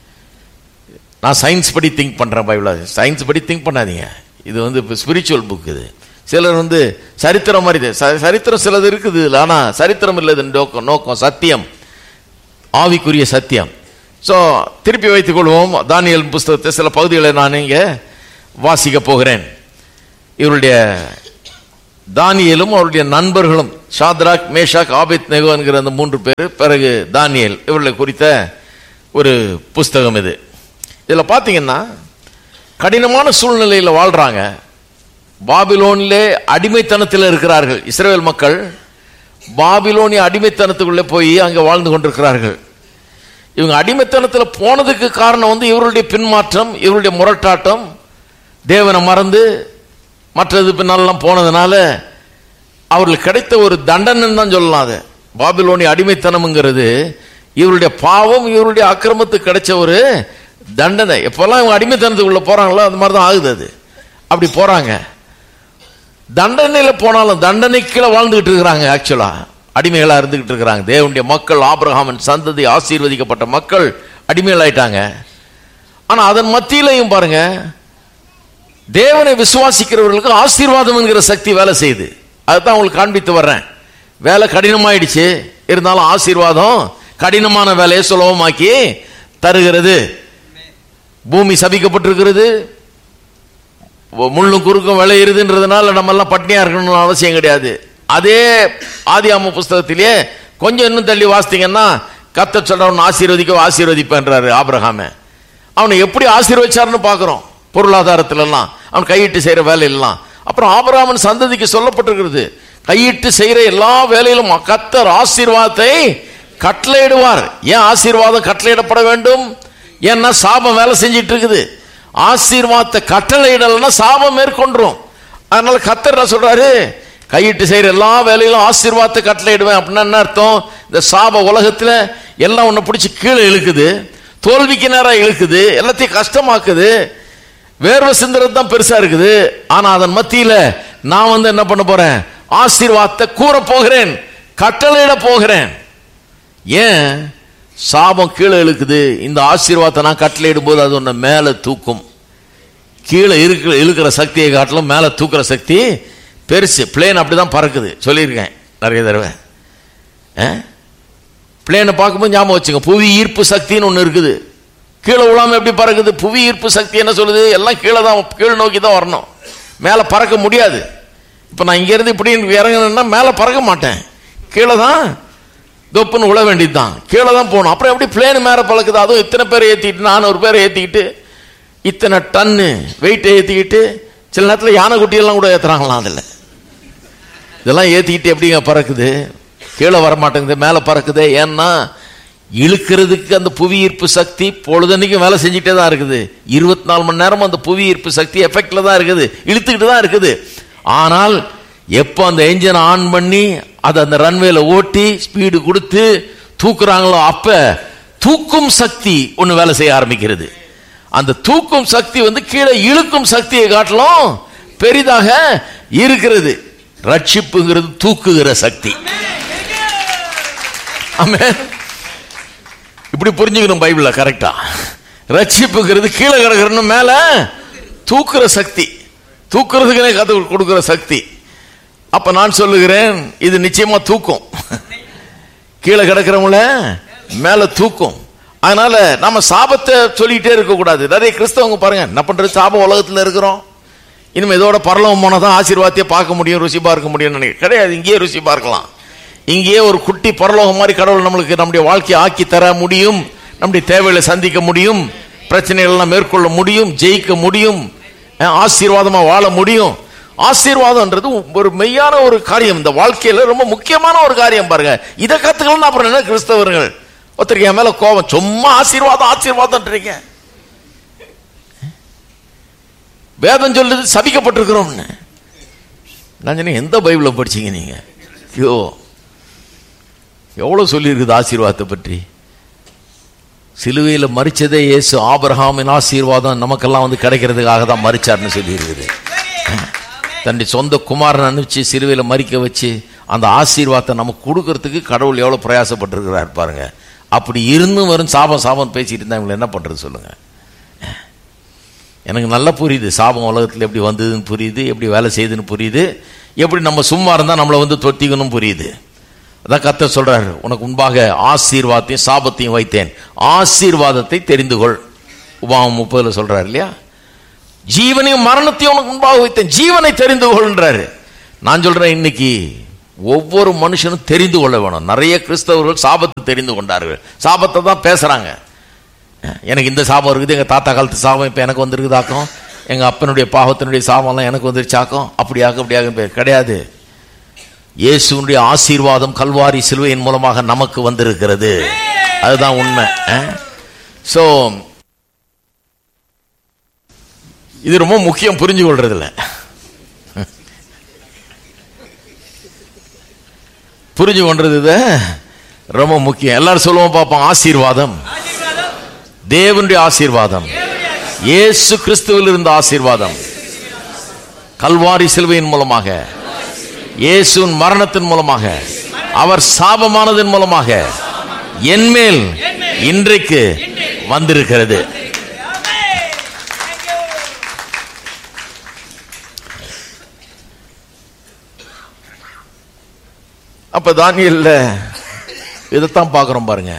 நான் சயின்ஸ் படி திங்க் பண்றேன் பைபிள. சயின்ஸ் படி திங்க் பண்ணாதீங்க, இது வந்து ஸ்பிரிச்சுவல் புக். இது சிலர் வந்து சரித்திரம் மாதிரி, சரித்திரம் சிலது இருக்குது, ஆனா சரித்திரம் இல்லை. நோக்கம் நோக்கம் சத்தியம், ஆவிக்குரிய சத்தியம். ஸோ திருப்பி வைத்துக் கொள்வோம். தானியேல் புஸ்தகத்தை சில பகுதிகளை நான் இங்கே வாசிக்க போகிறேன். இவருடைய தானியேலும் அவருடைய நண்பர்களும் ஷாத்ராக், மேஷாக், ஆபேத்நேகோ என்கிற அந்த மூன்று பேர், பிறகு தானியேல், இவர்களை குறித்த ஒரு புஸ்தகம் இது. இதில் பார்த்தீங்கன்னா கடினமான சூழ்நிலையில் வாழ்றாங்க. பாபிலோனிலே அடிமைத்தனத்தில் இருக்கிறார்கள். இஸ்ரவேல் மக்கள் பாபிலோனிய அடிமைத்தனத்துக்குள்ளே போய் அங்கே வாழ்ந்து கொண்டிருக்கிறார்கள். இவங்க அடிமைத்தனத்தில் போனதுக்கு காரணம் வந்து இவருடைய பின்மாற்றம், இவருடைய முரட்டாட்டம், தேவனை மறந்து மற்றது பின்னாலெல்லாம் போனதுனால அவர்களுக்கு கிடைத்த ஒரு தண்டனை தான் சொல்லலாம். அது பாபிலோனிய அடிமைத்தனம்ங்கிறது இவருடைய பாவம், இவருடைய அக்கிரமத்துக்கு கிடைச்ச ஒரு தண்டனை. எப்பெல்லாம் இவங்க அடிமைத்தனத்துக்குள்ள போறாங்களோ அது மாதிரி தான் ஆகுது. அது அப்படி போறாங்க. தண்டனையில போனாலும் தண்டனைக்குள்ள வாழ்ந்துகிட்டு இருக்கிறாங்க. ஆக்சுவலா அடிமைகளா இருந்துகிட்டு இருக்கிறாங்க. தேவனுடைய மக்கள், ஆபிரகாமின் சந்ததி, ஆசீர்வதிக்கப்பட்ட மக்கள் அடிமைகளாயிட்டாங்க. ஆனா அதன் மத்தியிலையும் பாருங்க, தேவனை விசுவாசிக்கிறவர்களுக்கு ஆசீர்வாதம் என்கிற சக்தி வேலை செய்யுது. அதுதான் உங்களுக்கு காண்பித்து வர்றேன். வேலை கடினமாயிடுச்சு, இருந்தாலும் ஆசீர்வாதம் கடினமான வேலையை சுலபமாக்கி தருகிறது. பூமி சபிக்கப்பட்டிருக்கிறது, முள்ளும் குறுக்கும் விளையிறதுன்றதுனால நம்ம எல்லாம் பட்னியா இருக்கணும்னு அவசியம் கிடையாது. அதே ஆதியாம புஸ்தகத்திலே கொஞ்சம் இன்னும் தள்ளி வாசித்தீங்கன்னா கர்த்தர் சொல்றவன் ஆசீர்வதிக்க ஆசீர்வதிப்பேன்றாரு ஆபிரகாமே. அவனை எப்படி ஆசீர்வதிச்சாருன்னு பார்க்கிறோம். பொருளாதாரத்துல எல்லாம் அவன் கையிட்டு செய்யற வேலை எல்லாம். அப்புறம் ஆபிரகாமின் சந்ததிக்கு சொல்லப்பட்டிருக்கிறது, கையிட்டு செய்யற எல்லா வேலையிலும் கர்த்தர் ஆசீர்வாதத்தை கட்டளையிடுவார். ஏன் ஆசீர்வாதம் கட்டளையிடப்பட வேண்டும்? ஏன்னா சாபம் வேலை செஞ்சிட்டு இருக்குது. ஆசீர்வாதத்தை கட்டளையிடலன்னா சாபம் மேற்கொண்டுரும். அதனால கர்த்தர் என்ன சொல்றாரு, கையிட்டு செய்யற எல்லா வேலையிலும் ஆசீர்வாதத்தை கட்டளையிடுவேன். அப்படின்னா என்ன அர்த்தம்? இந்த சாப உலகத்துல எல்லாம் உன்னை பிடிச்சி கீழே இழுக்குது, தோல்விக்கு நேரம் இழுக்குது, எல்லாத்தையும் கஷ்டமாக்குது, வேர்வை சிந்துறது தான் பெருசா இருக்குது. ஆனா அதன் மத்தியில நான் வந்து என்ன பண்ண போறேன்? ஆசீர்வாதத்தை கூற போகிறேன், கட்டளையிட போகிறேன். ஏன்? சாபம் கீழே இழுக்குது, இந்த ஆசீர்வாதத்தை நான் கட்டளையிடும் போது அது உன்னை மேல தூக்கும். கீழே இருக்கிற இழுக்கிற சக்தியை காட்டிலும் மேல தூக்குற சக்தி பெருசு. பிளேன் அப்படிதான் பறக்குது, சொல்லியிருக்கேன் நிறைய தடவை. பிளேனை பார்க்கும்போது ஞாபகம் வச்சுங்க, புவி ஈர்ப்பு சக்தின்னு ஒன்று இருக்குது. கீழே விழாம எப்படி பறக்குது? புவி ஈர்ப்பு சக்தி என்ன சொல்லுது? எல்லாம் கீழே தான், கீழ் நோக்கி தான் வரணும், மேலே பறக்க முடியாது. இப்போ நான் இங்கேருந்து இப்படி இறங்கினா மேலே பறக்க மாட்டேன், கீழே தான் தொப்புன்னு விழ வேண்டியது தான், கீழே தான் போகணும். அப்புறம் எப்படி பிளேன் மேலே பழக்குது? அதுவும் இத்தனை பேரை ஏற்றிக்கிட்டு, நானூறு பேரை ஏற்றிக்கிட்டு, இத்தனை டன்னு வெயிட்டை ஏற்றிக்கிட்டு, சில நேரத்தில் யானை குட்டியெல்லாம் கூட ஏற்றுறாங்களாம். அதில் இதெல்லாம் ஏற்றிக்கிட்டு எப்படிங்க பறக்குது? கீழே வரமாட்டேங்குது, மேலே பறக்குது. ஏன்னா இழுக்கிறதுக்கு அந்த புவி ஈர்ப்பு சக்தி பொழுதன்னைக்கும் வேலை செஞ்சுட்டே தான் இருக்குது. இருபத்தி நாலு மணி நேரம் அந்த புவி ஈர்ப்பு சக்தி எஃபெக்ட்ல தான் இருக்குது, இழுத்துக்கிட்டு தான் இருக்குது. ஆனால் எப்போ அந்த என்ஜினை ஆன் பண்ணி அதை அந்த ரன்வேல ஓட்டி ஸ்பீடு கொடுத்து தூக்குறாங்களோ அப்ப தூக்கும் சக்தி ஒன்று வேலை செய்ய ஆரம்பிக்கிறது. அந்த தூக்கும் சக்தி வந்து கீழே இழுக்கும் சக்தியை காட்டிலும் பெரிதாக இருக்கிறது. ரட்சிப்புங்கிறது தூக்குகிற சக்தி. ஆமென். இப்படி புரிஞ்சுக்கணும் பைபிள்ல கரெக்டா. ரட்சிப்புங்கிறது கீழே கிடக்கிறன்னு மேல தூக்குற சக்தி, தூக்குறதுக்குனே கத்து கொடுக்கிற சக்தி. அப்ப நான் சொல்லுகிறேன், இது நிச்சயமா தூக்கும், கீழே கிடக்கிறவங்கள மேல தூக்கும். அதனால நம்ம சாபத்தை சொல்லிட்டே இருக்க கூடாது. நிறைய கிறிஸ்தவங்க பாருங்க என்ன பண்றது, சாபம் உலகத்துல இருக்கிறோம், இனிமே இதோட பரலோகம் போனதான் ஆசீர்வாதத்தை பார்க்க முடியும், ருசி பார்க்க முடியும் நினைக்கிறேன். கிடையாது, இங்கேயே ருசி பார்க்கலாம். இங்கேயே ஒரு குட்டி பரலோகம் மாதிரி கடவுள் நம்மளுக்கு நம்முடைய வாழ்க்கையை ஆக்கி தர முடியும், நம்முடைய தேவைகளை சந்திக்க முடியும், பிரச்சனைகள் எல்லாம் மேற்கொள்ள முடியும், ஜெயிக்க முடியும். ஆசீர்வாதமா வாழ முடியும். ஆசீர்வாதம்ன்றது ஒரு மெய்யான ஒரு காரியம், இந்த வாழ்க்கையில ரொம்ப முக்கியமான ஒரு காரியம். பாருங்க, இதை கத்துக்கலாம். அப்புறம் என்ன கிறிஸ்தவர்கள் ஒருத்தருக்கு என் மேல கோபம், சும்மா ஆசீர்வாதம் ஆசீர்வாதம்ன்றீங்க. வேதம் சொல்லுது சபிக்கப்பட்டிருக்கிறோம்னு. நான் சொன்னேன், எந்த பைபிளை படிச்சீங்க நீங்க? ஐயோ, எவ்வளவு சொல்லி இருக்குது ஆசீர்வாதத்தை பற்றி. சிலுவையில் மரிச்சதே இயேசு ஆபிரகாமின் ஆசீர்வாதம் நமக்கெல்லாம் வந்து கிடைக்கிறதுக்காக தான் மரிச்சார்னு சொல்லி இருக்குது. தன்னுடைய சொந்த குமாரன் அனுப்பிச்சு சிலுவையில் மரிக்க வச்சு அந்த ஆசீர்வாதத்தை நமக்கு கொடுக்கறதுக்கு கடவுள் எவ்வளோ பிரயாசப்பட்டிருக்கிறார் பாருங்க. அப்படி இருந்தும் வரும் சாபம் சாபம் பேசிட்டு இருந்தா இவங்களை என்ன பண்றது சொல்லுங்க. எனக்கு நல்லா புரியுது, சாபம் உலகத்தில் எப்படி வந்ததுன்னு புரியுது, எப்படி வேலை செய்யுதுன்னு புரியுது, எப்படி நம்ம சும்மா இருந்தால் நம்மளை வந்து தொத்திக்கணும் புரியுது. அதான் கர்த்தர் சொல்றாரு, உனக்கு முன்பாக ஆசீர்வாதத்தையும் சாபத்தையும் வைத்தேன், ஆசீர்வாதத்தை தெரிந்து கொள். உபாகம் முப்பதுல சொல்றாரு இல்லையா, ஜீவனையும் மரணத்தையும் உனக்கு முன்பாக வைத்தேன், ஜீவனை தெரிந்து கொள்ன்றாரு. நான் சொல்றேன், இன்னைக்கு ஒவ்வொரு மனுஷனும் தெரிந்து கொள்ள வேணும். நிறைய கிறிஸ்தவர்கள் சாபத்தை தெரிந்து கொண்டார்கள், சாபத்தை தான் பேசுறாங்க. எனக்கு இந்த சாபம் இருக்குது, எங்க தாத்தா காலத்து சாபம் இப்ப எனக்கு வந்திருக்குதாக்கும், எங்க அப்பனுடைய பாவத்தினுடைய சாபம்லாம் எனக்கு வந்துருச்சாக்கும், அப்படியாக அப்படியாக கிடையாது. இயேசுனுடைய ஆசீர்வாதம் கல்வாரி சிலுவையின் மூலமாக நமக்கு வந்திருக்கிறது, அதுதான் உண்மை. சோ இது ரொம்ப முக்கியம், புரிஞ்சு கொள்றதுல புரிஞ்சு கொண்டது ரொம்ப முக்கியம். எல்லாரும் சொல்லுவோம் பார்ப்போம், ஆசீர்வாதம், தேவனுடைய ஆசீர்வாதம், இயேசு கிறிஸ்துவில் இருந்த ஆசீர்வாதம், கல்வாரி சிலுவையின் மூலமாக, இயேசுவின் மரணத்தின் மூலமாக, அவர் சாபமானதன் மூலமாக என்மேல் இன்றைக்கு வந்திருக்கிறது. அப்ப தானியேல்ல இதைத்தான் பார்க்கிறோம் பாருங்க.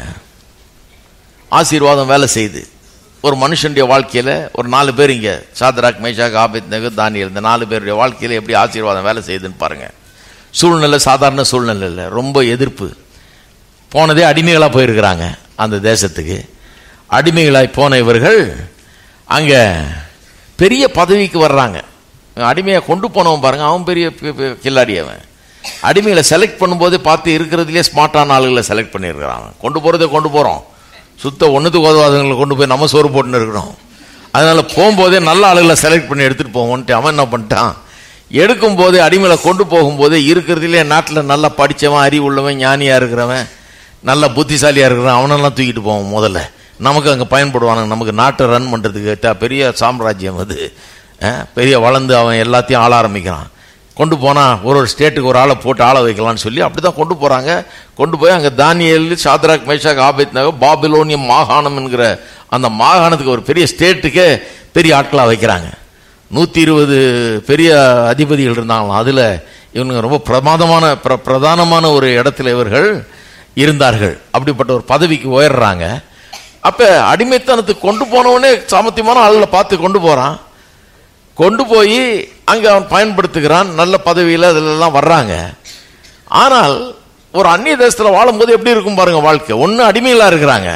ஆசீர்வாதம் வேலை செய்து ஒரு மனுஷனுடைய வாழ்க்கையில ஒரு நாலு பேர், இங்க சாத்ராக், மேஷாக், ஆபேத்நேகோ, தானியேல், இந்த நாலு பேருடைய வாழ்க்கையில எப்படி ஆசீர்வாதம் வேலை செய்யுதுன்னு பாருங்க. சூழ்நிலை சாதாரண சூழ்நிலை இல்லை, ரொம்ப எதிர்ப்பு. போனதே அடிமைகளாக போயிருக்கிறாங்க அந்த தேசத்துக்கு. அடிமைகளாய் போன இவர்கள் அங்க பெரிய பதவிக்கு வர்றாங்க. அடிமையை கொண்டு போனவன் பாருங்க, அவன் பெரிய கில்லாடி. அவன் அடிமைகளை செலக்ட் பண்ணும்போது பார்த்து இருக்கிறதுலே ஸ்மார்ட்டான ஆளுகளை செலக்ட் பண்ணியிருக்கிறான். கொண்டு போறதை கொண்டு போறோம், சுத்த ஒன்றுத்துக்கு உதவாதவங்களை கொண்டு போய் நம்ம சோறு போட்டுன்னு இருக்கிறோம். அதனால போகும்போதே நல்ல ஆளுகளை செலக்ட் பண்ணி எடுத்துட்டு போவோன்ட்டு அவன் என்ன பண்ணிட்டான், எடுக்கும் போதே அடிமையில கொண்டு போகும்போதே இருக்கிறதுலே நாட்டில் நல்லா படித்தவன், அறிவு உள்ளவன், ஞானியா இருக்கிறவன், நல்ல புத்திசாலியா இருக்கிறவன், அவனெல்லாம் தூக்கிட்டு போவோம். முதல்ல நமக்கு அங்கே பயன்படுவானுங்க, நமக்கு நாட்டை ரன் பண்றதுக்கு பெரிய சாம்ராஜ்யம் அது, பெரிய வளர்ந்து அவன் எல்லாத்தையும் ஆள ஆரம்பிக்கிறான். கொண்டு போனா ஒரு ஒரு ஸ்டேட்டுக்கு ஒரு ஆளை போட்டு ஆள வைக்கலாம்னு சொல்லி அப்படிதான் கொண்டு போறாங்க. கொண்டு போய் அங்க தானியேல், சாத்ராக், மேஷாக், ஆபேத்நேகோ, பாபிலோனியம் மாகாணம் என்கிற அந்த மாகாணத்துக்கு ஒரு பெரிய ஸ்டேட்டுக்கே பெரிய ஆட்களா வைக்கிறாங்க. நூத்தி இருபது பெரிய அதிபதிகள் இருந்தாங்களாம். அதுல இவங்க ரொம்ப பிரமாதமான பிரதானமான ஒரு இடத்துல இவர்கள் இருந்தார்கள். அப்படிப்பட்ட ஒரு பதவிக்கு உயர்றாங்க. அப்ப அடிமைத்தனத்துக்கு கொண்டு போனவனே சாமர்த்தியமான ஆளுல பார்த்து கொண்டு போறான். கொண்டு போய் அங்க அவன் பயன்படுத்துகிறான், நல்ல பதவியில அதெல்லாம் வர்றாங்க. ஆனால் ஒரு அந்நிய தேசத்துல வாழும்போது எப்படி இருக்கும் பாருங்க வாழ்க்கை. ஒன்னு அடிமைகளா இருக்கிறாங்க,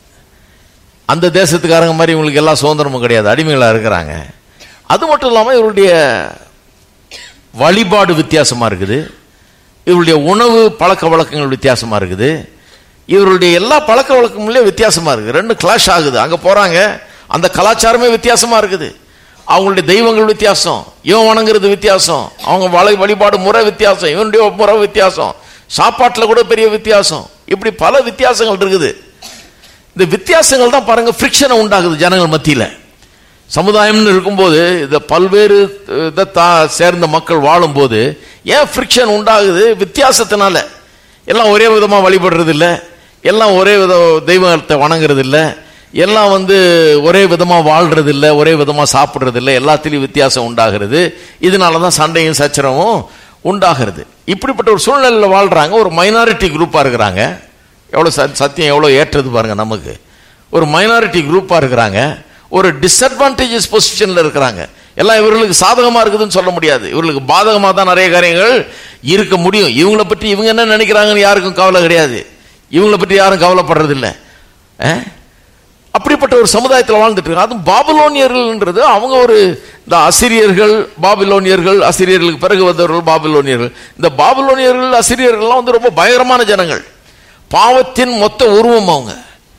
அந்த தேசத்துக்காரங்க மாதிரி இவங்களுக்கு எல்லா சுதந்திரமும் கிடையாது, அடிமைகளா இருக்கிறாங்க. அது மட்டும் இல்லாம இவருடைய வழிபாடு வித்தியாசமா இருக்குது, இவருடைய உணவு பழக்க வழக்கங்கள் வித்தியாசமா இருக்குது, இவருடைய எல்லா பழக்க வழக்கங்களே வித்தியாசமா இருக்கு. ரெண்டு கிளாஷ் ஆகுது. அங்க போறாங்க, அந்த கலாச்சாரமே வித்தியாசமா இருக்குது, அவங்களுடைய தெய்வங்கள் வித்தியாசம், இவன் வணங்குறது வித்தியாசம், அவங்க வழிபாடு முறை வித்தியாசம், இவனுடைய முறை வித்தியாசம், சாப்பாட்டில் கூட பெரிய வித்தியாசம், இப்படி பல வித்தியாசங்கள் இருக்குது. இந்த வித்தியாசங்கள் தான் பாருங்க ஃப்ரிக்ஷனை உண்டாகுது ஜனங்கள் மத்தியில. சமுதாயம்னு இருக்கும்போது இந்த பல்வேறு இதை சேர்ந்த மக்கள் வாழும் போது ஏன் ஃப்ரிக்ஷன் உண்டாகுது? வித்தியாசத்தினால. எல்லாம் ஒரே விதமா வழிபடுறது இல்லை, எல்லாம் ஒரே வித தெய்வத்தை வணங்குறது இல்லை, எல்லாம் வந்து ஒரே விதமா வாழ்றது இல்லை, ஒரே விதமா சாப்பிடுறது இல்லை, எல்லாத்திலையும் வித்தியாசம் உண்டாகிறது. இதனாலதான் சண்டையும் சச்சரவும் உண்டாகிறது. இப்படிப்பட்ட ஒரு சூழ்நிலையில் வாழ்றாங்க. ஒரு மைனாரிட்டி குரூப்பா இருக்கிறாங்க. எவ்வளவு சத்தியம் எவ்வளவு ஏற்றது பாருங்க. நமக்கு ஒரு மைனாரிட்டி குரூப்பா இருக்கிறாங்க, ஒரு டிஸ்அட்வான்டேஜஸ் பொசிஷன்ல இருக்கிறாங்க. எல்லாம் இவர்களுக்கு சாதகமா இருக்குதுன்னு சொல்ல முடியாது, இவர்களுக்கு பாதகமா தான் நிறைய காரியங்கள் இருக்க முடியும். இவங்களை பற்றி இவங்க என்ன நினைக்கிறாங்கன்னு யாருக்கும் கவலை கிடையாது, இவங்களை பற்றி யாரும் கவலைப்படுறது இல்லை. அப்படிப்பட்ட ஒரு சமுதாயத்தில் வாழ்ந்துட்டு இருக்கு. அதுவும் பாபிலோனியர்கள்ன்றது அவங்க ஒரு இந்த அசிரியர்கள், பாபிலோனியர்கள், அசிரியர்களுக்கு பிறகு வந்தவர்கள் பாபிலோனியர்கள். இந்த பாபிலோனியர்கள் அசிரியர்கள்லாம் வந்து ரொம்ப பயங்கரமான ஜனங்கள், பாவத்தின் மொத்த உருவம். அவங்க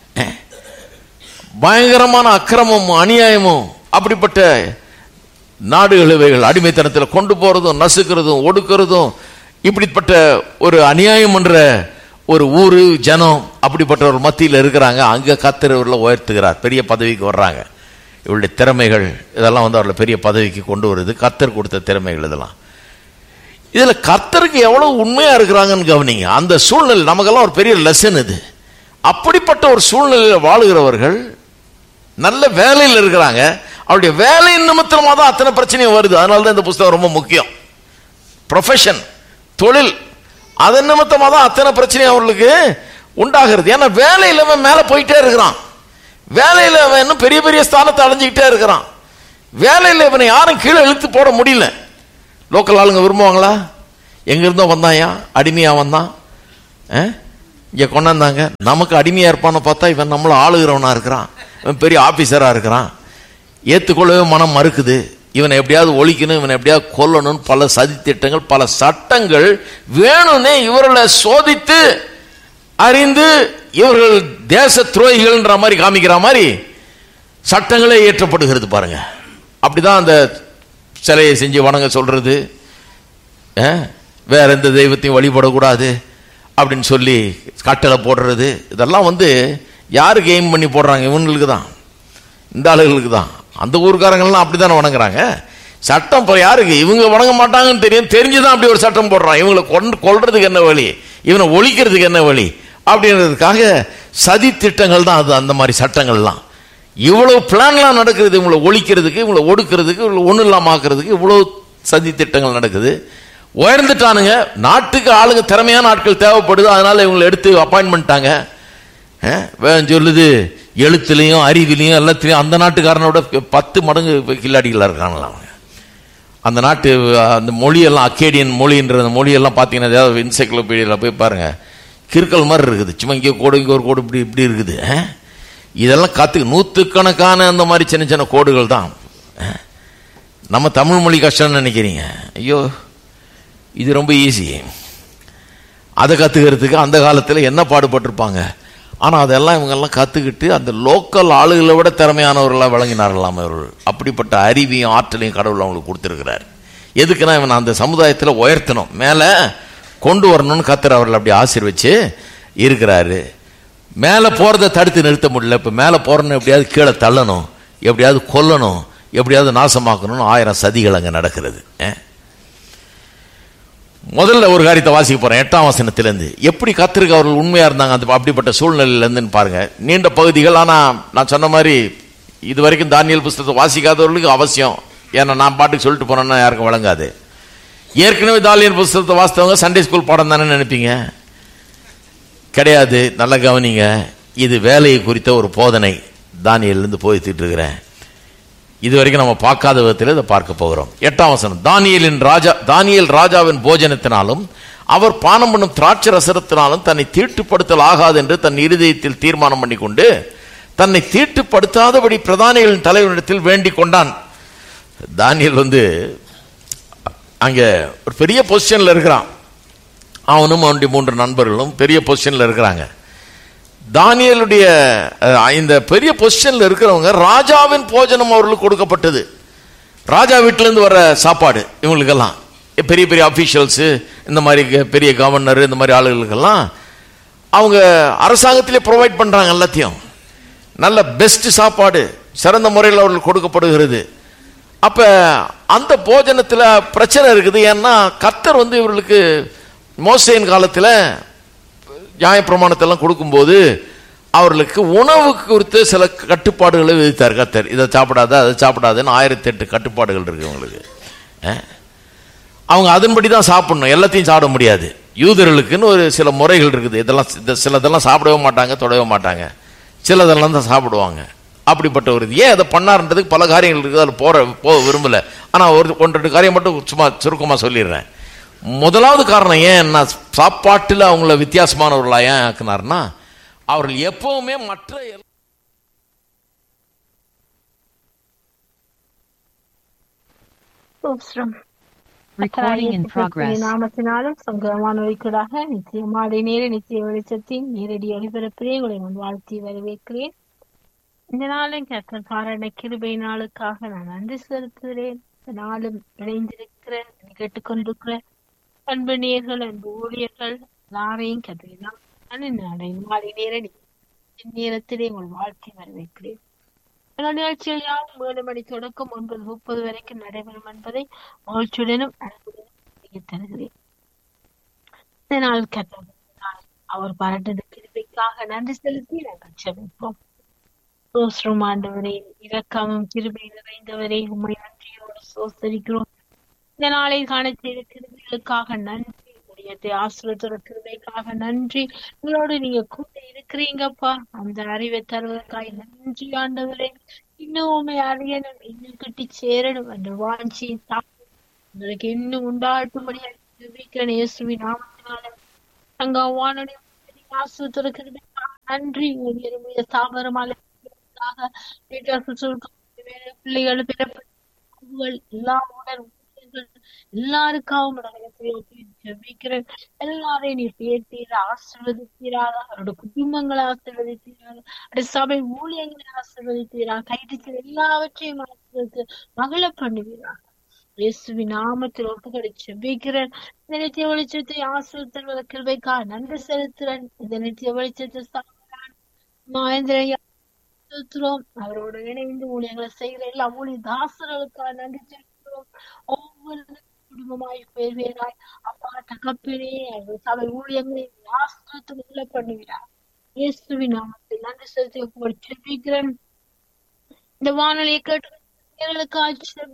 பயங்கரமான அக்கிரமமும் அநியாயமும் அப்படிப்பட்ட நாடுகள் இவைகள். அடிமைத்தனத்தில் கொண்டு போறதும் நசுக்கிறதும் ஒடுக்கிறதும் இப்படிப்பட்ட ஒரு அநியாயம் என்ற ஒரு ஊரு ஜனம் அப்படிப்பட்ட ஒரு மத்தியில் இருக்கிறாங்க. அங்கே கர்த்தர் இவர்களை உயர்த்துகிறார், பெரிய பதவிக்கு வர்றாங்க. இவருடைய திறமைகள் இதெல்லாம் வந்து அவர்களை பெரிய பதவிக்கு கொண்டு வருது, கர்த்தர் கொடுத்த திறமைகள் இதெல்லாம். இதுல கர்த்தருக்கு எவ்வளவு உண்மையா இருக்கிறாங்கன்னு கவனிங்க. அந்த சூழ்நிலை நமக்கெல்லாம் ஒரு பெரிய லெசன் இது. அப்படிப்பட்ட ஒரு சூழ்நிலையில் வாழுகிறவர்கள் நல்ல வேலையில் இருக்கிறாங்க. அவருடைய வேலையின் நிமித்தமாக தான் அத்தனை பிரச்சனையும் வருது. அதனால தான் இந்த புத்தகம் ரொம்ப முக்கியம். ப்ரொஃபஷன், தொழில், அதன் நிமித்தமாக தான் அத்தனை பிரச்சனையும் அவர்களுக்கு உண்டாகிறது. ஏன்னா வேலையில் அவன் மேலே போயிட்டே இருக்கிறான், வேலையில் அவன் இன்னும் பெரிய பெரிய ஸ்தானத்தை அடைஞ்சிக்கிட்டே இருக்கிறான். வேலையில் இவனை யாரும் கீழே இழுத்து போட முடியல. லோக்கல் ஆளுங்க விரும்புவாங்களா? எங்க இருந்தோ வந்தாயா, அடிமையா வந்தான், இங்க கொண்டாந்தாங்க, நமக்கு அடிமையா இருப்பான்னு பார்த்தா இவன் நம்மள ஆளுகிறவனா இருக்கிறான், இவன் பெரிய ஆபீசரா இருக்கிறான், ஏத்துக்கொள்ளவே மனம் மறுக்குது, இவனை எப்படியாவது ஒழிக்கணும், இவனை எப்படியாவது கொல்லணும், பல சதி திட்டங்கள், பல சட்டங்கள் வேணும்னே இவர்களை சோதித்து அறிந்து இவர்கள் தேச துரோகிகள்ன்ற மாதிரி காமிக்கிற மாதிரி சட்டங்களே இயற்றப்படுகிறது பாருங்க. அப்படிதான் அந்த சிலையை செஞ்சு வணங்க சொல்றது, வேற எந்த தெய்வத்தையும் வழிபடக்கூடாது அப்படின்னு சொல்லி கட்டளை போடுறது, இதெல்லாம் வந்து யாருக்கு எய்ம் பண்ணி போடுறாங்க? இவங்களுக்கு தான், இந்த ஆளுகளுக்கு தான். அந்த ஊருக்காரங்கள்லாம் அப்படித்தானே வணங்குறாங்க. சட்டம் இப்போ யாருக்கு? இவங்க வணங்க மாட்டாங்கன்னு தெரியும், தெரிஞ்சுதான் அப்படி ஒரு சட்டம் போடுறான். இவங்களை கொண்டு கொல்றதுக்கு என்ன வழி, இவனை ஒழிக்கிறதுக்கு என்ன வழி அப்படின்றதுக்காக சதி திட்டங்கள் தான் அது. அந்த மாதிரி சட்டங்கள்லாம் இவ்வளவு பிளான்லாம் நடக்குது, இவங்களை ஒழிக்கிறதுக்கு, இவங்களை ஒடுக்கிறதுக்கு, இவங்களை ஒன்றும் இல்லாமல் ஆக்குறதுக்கு இவ்வளவு சதி திட்டங்கள் நடக்குது. உயர்ந்துட்டானுங்க, நாட்டுக்கு ஆளுங்க திறமையான ஆட்கள் தேவைப்படுது, அதனால இவங்களை எடுத்து அப்பாயின்ட் பண்ணிட்டாங்க. சொல்லுது எழுத்துலையும் அறிவிலையும் எல்லாத்திலையும் அந்த நாட்டுக்காரனோட பத்து மடங்கு கில்லாடிகளாக இருக்காங்களா அவங்க. அந்த நாட்டு அந்த மொழியெல்லாம் அக்கேடியன் மொழின்ற அந்த மொழியெல்லாம் பார்த்தீங்கன்னா ஏதாவது என்சைக்ளோபீடியாவில் போய் பாருங்க, கிறுக்கல் மாதிரி இருக்குது. சும்மா இங்கே கோடு இங்கே ஒரு கோடு இப்படி இப்படி இருக்குது. இதெல்லாம் கற்று நூற்றுக்கணக்கான அந்த மாதிரி சின்ன சின்ன கோடுகள் தான். நம்ம தமிழ் மொழி கஷ்டம்னு நினைக்கிறீங்க, ஐயோ இது ரொம்ப ஈஸி. அதை கற்றுக்கிறதுக்கு அந்த காலத்தில் என்ன பாடுபட்டிருப்பாங்க. ஆனால் அதெல்லாம் இவங்கெல்லாம் கற்றுக்கிட்டு அந்த லோக்கல் ஆளுகளை விட திறமையானவர்களாக விளங்கினார்களாம் இவர்கள். அப்படிப்பட்ட அறிவியும் ஆற்றலையும் கடவுள் அவங்களுக்கு கொடுத்துருக்கிறார். எதுக்குன்னா இவன் அந்த சமுதாயத்தில் உயர்த்தணும், மேலே கொண்டு வரணும்னு கர்த்தர் அவர்கள் அப்படி ஆசீர்வச்சு இருக்கிறாரு. மேலே போகிறத தடுத்து நிறுத்த முடியல. இப்போ மேலே போகிறன்னு எப்படியாவது கீழே தள்ளணும், எப்படியாவது கொல்லணும், எப்படியாவது நாசமாக்கணும்னு ஆயிரம் சதிகள் அங்கே நடக்கிறது. முதல்ல ஒரு காரியத்தை வாசிக்க போறேன், எட்டாம் வசனத்திலிருந்து. எப்படி கர்த்தருக்கு அவர்கள் உண்மையா இருந்தாங்க அந்த அப்படிப்பட்ட சூழ்நிலையிலேருந்து பாருங்க. நீண்ட பகுதிகள், ஆனால் நான் சொன்ன மாதிரி இது வரைக்கும் தானியேல் புஸ்தகத்தை வாசிக்காதவர்களுக்கு அவசியம். ஏன்னா நான் பாட்டுக்கு சொல்லிட்டு போனேன்னா யாருக்கும் வழங்காது. ஏற்கனவே தானியேல் புஸ்தகத்தை வாசித்தவங்க சண்டே ஸ்கூல் பாடம் தானே நினைப்பீங்க. கிடையாது, நல்ல கவனிங்க. இது வேலையை குறித்த ஒரு போதனை தானியேலிருந்து போய்த்திட்டு இருக்கிறேன். இது வரைக்கும் நம்ம பார்க்காத விதத்தில் இதை பார்க்க போகிறோம். எட்டாம் வசனம். தானியேலின் ராஜா தானியேல் ராஜாவின் போஜனத்தினாலும் அவர் பானம் பண்ணும் திராட்சை ரசத்தினாலும் தன்னை தீட்டுப்படுத்தல் ஆகாது என்று தன் இருதயத்தில் தீர்மானம் பண்ணி கொண்டு தன்னை தீட்டுப்படுத்தாதபடி பிரதானிகளின் தலைவரிடத்தில் வேண்டிக் கொண்டான். தானியேல் வந்து அங்கே ஒரு பெரிய பொசிஷன்ல இருக்கிறான். அவனும் அவனுடைய மூன்று நண்பர்களும் பெரிய பொசிஷன்ல இருக்கிறாங்க. தானியேலுடைய இந்த பெரிய பொசிஷன்ல இருக்கிறவங்க ராஜாவின் போஜனம் அவர்களுக்கு கொடுக்கப்பட்டது. ராஜா வீட்டிலேருந்து வர சாப்பாடு இவங்களுக்கெல்லாம், பெரிய பெரிய அபிஷியல்ஸு, இந்த மாதிரி பெரிய கவர்னர், இந்த மாதிரி ஆளுகளுக்கெல்லாம் அவங்க அரசாங்கத்திலே ப்ரொவைட் பண்றாங்க எல்லாத்தையும். நல்ல பெஸ்ட் சாப்பாடு சிறந்த முறையில் அவர்களுக்கு கொடுக்கப்படுகிறது. அப்ப அந்த போஜனத்தில் பிரச்சனை இருக்குது. ஏன்னா கர்த்தர் வந்து இவர்களுக்கு மோசேயின் காலத்தில் நியாயப்பிரமாணத்தெல்லாம் கொடுக்கும்போது அவர்களுக்கு உணவு குறித்து சில கட்டுப்பாடுகளை விதித்தார் கர்த்தர். இதை சாப்பிடாத அதை சாப்பிடாதுன்னு ஆயிரத்தி எட்டு கட்டுப்பாடுகள் இருக்கு அவங்களுக்கு. அவங்க அதன்படி தான் சாப்பிடணும், எல்லாத்தையும் சாப்பிட முடியாது. யூதர்களுக்குன்னு ஒரு சில முறைகள் இருக்குது. இதெல்லாம் சிலதெல்லாம் சாப்பிடவே மாட்டாங்க, தொடவே மாட்டாங்க, சிலதெல்லாம் தான் சாப்பிடுவாங்க. அப்படிப்பட்ட ஒரு ஏன் அதை பண்ணாருன்றதுக்கு பல காரியங்கள் இருக்குது, அதில் போற போக விரும்பல. ஆனால் ஒரு ஒன்று ரெண்டு காரியம் மட்டும் சும்மா சுருக்கமாக சொல்லிடுறேன். முதலாவது காரணம் ஏன்னா சாப்பாட்டில் அவங்கள வித்தியாசமானவர்களா ஏன் ஆக்குனார்னா, அவர்கள் எப்பவுமே மற்ற ஸ்தோத்திரம். Recording in கர்த்தராகிய progress. நாமத்தினாலும் சங்கமானவைக்கூடாக நிச்சயமாடி நேர நிச்சய வெளிச்சத்தின் நேரடி ஒளிபரப்பிலே உங்களை நான் வாழ்த்தி வரவேற்கிறேன். இந்த நாளும் கர்த்தர் பாராட்ட கிருபை நாளுக்காக நான் நன்றி செலுத்துகிறேன். இந்த நாளும் இணைந்திருக்கிற கேட்டுக்கொண்டிருக்கிற அன்பு நேர்கள், அன்பு ஊழியர்கள் எல்லாரையும் கத்திரிதான் நாளை மாலை நேரடி நேரத்திலே உங்கள் வாழ்த்தி வரவேற்கிறேன். நிகழ்ச்சியில் யாரும் ஏழு மணி தொடக்கம் ஒன்பது முப்பது வரைக்கும் நடைபெறும் என்பதை மகிழ்ச்சியுடனும் அன்புடனும் தருகிறேன். இதனால் கர்த்தர் அவர் பாராட்டின கிருபைக்காக நன்றி செலுத்தி நாங்கள் செபிப்போம். சோஸ்திரம் ஆண்டவரே, இரக்கமும் கிருபை நிறைந்தவரே, உம்மை நன்றியோடு சோஸ்தரிக்கிறோம். இந்த நாளை காண செய்த கிருபைகளுக்காக நன்றி. உடையத்தை ஆசிரியத்தோட கிருபைக்காக நன்றி. உங்களோடு நீங்க கூட இருக்கிறீங்கப்பா. அந்த அறிவை தருவதற்காக நன்றி ஆண்டவரே. இன்னும் உண்மை அறியணும், இன்னும் கிட்டி சேரணும் என்ற வாஞ்சி உங்களுக்கு இன்னும் உண்டாட்டும்படியாக ஜெபிக்கிறேன் இயேசுவின் நாமத்தினால. அங்க வானுடைய ஆசிரியத்தோட கிருபைக்காக நன்றி. உங்களுடைய தாமரமாக பிள்ளைகள் பிறப்பு எல்லாம் உடல் எல்லாருக்காகவும் ஜெபிக்கிறேன். எல்லாரையும் நீ பேர்த்தீர ஆசீர்வதித்தீராக, அவரோட குடும்பங்களை ஆசீர்வதித்தீராக, அவருடைய சபை ஊழியங்களை ஆசீர்வதித்தீராக, கைது எல்லாவற்றையும் ஆசீர்வதித்து மகள பண்ணுவீராக. இயேசுவின் நாமத்தில் ஒப்புக்கொடு ஜெபிக்கிறேன். இந்த நித்திய வெளிச்சத்தை ஆசீர்வதித்த கிருபைக்காக நன்றி செலுத்துறேன். இந்த நித்திய வெளிச்சத்தை மகேந்திரன் அவரோட இணைந்து ஊழியர்களை செய்கிற எல்லா ஊழிய தாசர்களுக்காக நன்றி செலுத்துகிறோம். ஒவ்வொரு குடும்பமாய் பேர்வேராய் அப்பா தகப்பினே சபை ஊழியர்களை ஆசிரியத்துக்குள்ள பண்ணுகிறார். இயேசுவின் நாமத்தில் நன்றி செலுத்தி செபிக்கிறேன். இந்த வானொலியை கேட்டுக்காக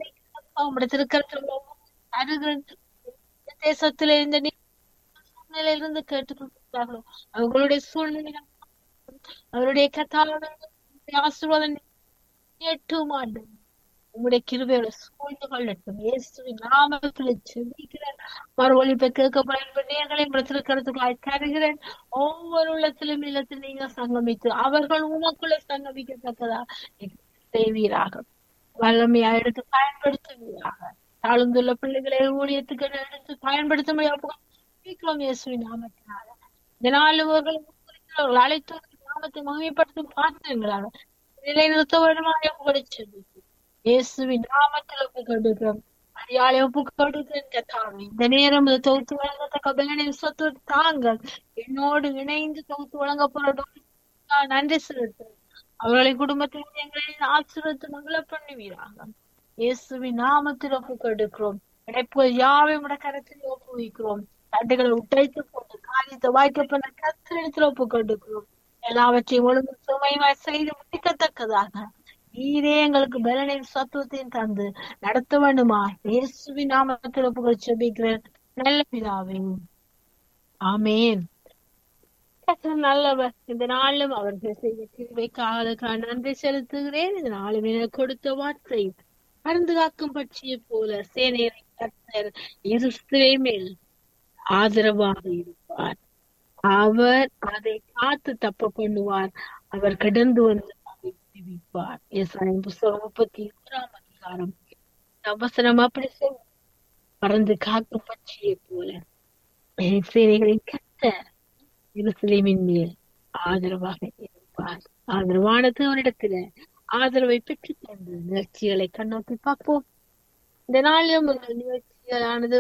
செபிக்கிறேன். தேசத்தில இந்த சூழ்நிலையிலிருந்து கேட்டுக்கொண்டிருக்கிறார்களோ அவர்களுடைய சூழ்நிலை அவருடைய கத்தாளோட ஆசீர்வாதம் எட்டும் ஆண்டு உங்களுடைய கிருபையோட சூழ்ந்து கொள்ளட்டும். இயேசுவின் நாமத்தில் செபிக்கிறேன். மறுவழிப்பை கேட்க பயன்படுத்தியங்களை திருக்கரத்துக்காய் தருகிறேன். ஒவ்வொரு உள்ளத்திலும் இல்லத்தில் நீங்க சங்கமித்து அவர்கள் உனக்குள்ள சங்கமிக்கத்தக்கதா செய்வீராக. வல்லமையா எடுத்து பயன்படுத்துவீராக. தாழ்ந்துள்ள பிள்ளைகளை ஊழியத்துக்கு எடுத்து பயன்படுத்த முடியும். இயேசுவின் நாமத்தினால இந்த நாலு அவர்கள் அழைத்து நாமத்தை மகிமைப்படுத்தும் பாத்திரங்களாக நிலைநிறுத்த வேண்டுமாக படிச்சது. இயேசுவின் நாமத்தில் ஒப்பு கொடுக்கிறோம். அடியாளை ஒப்பு கொடுக்கிறேன். இந்த நேரம் தொகுத்து வழங்கத்தக்க பலனை சொத்து தாங்கள் என்னோடு இணைந்து தொகுத்து வழங்க போறோம். நன்றி செலுத்துறேன். அவர்களின் குடும்பத்தில் எங்களை ஆசீர்வதித்து மங்கள பண்ணுவீராக. இயேசுவின் நாமத்தில் ஒப்பு கொடுக்கிறோம். இடைப்பு யாவை உடைய கரத்தில் ஒப்புவிக்கிறோம். தட்டுகளை உடைத்து போட்டு காரியத்தை வாய்க்கப்பட்ட கத்திரத்தில் ஒப்பு கொடுக்கிறோம். எல்லாவற்றையும் ஒழுங்கு சுமைவாய் செய்து முடிக்கத்தக்கதாக நீரே எங்களுக்கு பலனையும் சத்துவத்தையும் தந்து நடத்த வேண்டுமா இயேசுவின் நாமத்தில் ஒப்புக்கொள்ள ஜெபிக்கிறேன் நல்ல பிதாவே, ஆமேன். நல்லவர். இந்த நாளும் அவர்கள் செய்த கிருபைக்காக நன்றி செலுத்துகிறேன். இந்த நாளும் எனக்கு கொடுத்த வார்த்தை மருந்து காக்கும் பட்சியை போல சேனையை கர்த்தர் எருசலேமின் மேல் ஆதரவாக இருப்பார். அவர் அதை காத்து தப்ப பண்ணுவார். அவர் கடந்து வந்து அதை விடுவிப்பார். எசாயா புத்தகம் முப்பத்தி ஓராம் அதிகாரம் அவசரம் அப்படி சொல் பறந்து காக்கும் பட்சியை போல சேனைகளின் கர்த்தர் எருசலேமின் மேல் ஆதரவாக இருப்பார். ஆதரவானது அவரிடத்துல ஆதரவை பெற்றுக் கொண்டு நிகழ்ச்சிகளை கண்ணோக்கி பார்ப்போம். இந்த நாளிலும் உங்கள் நிகழ்ச்சிகளானது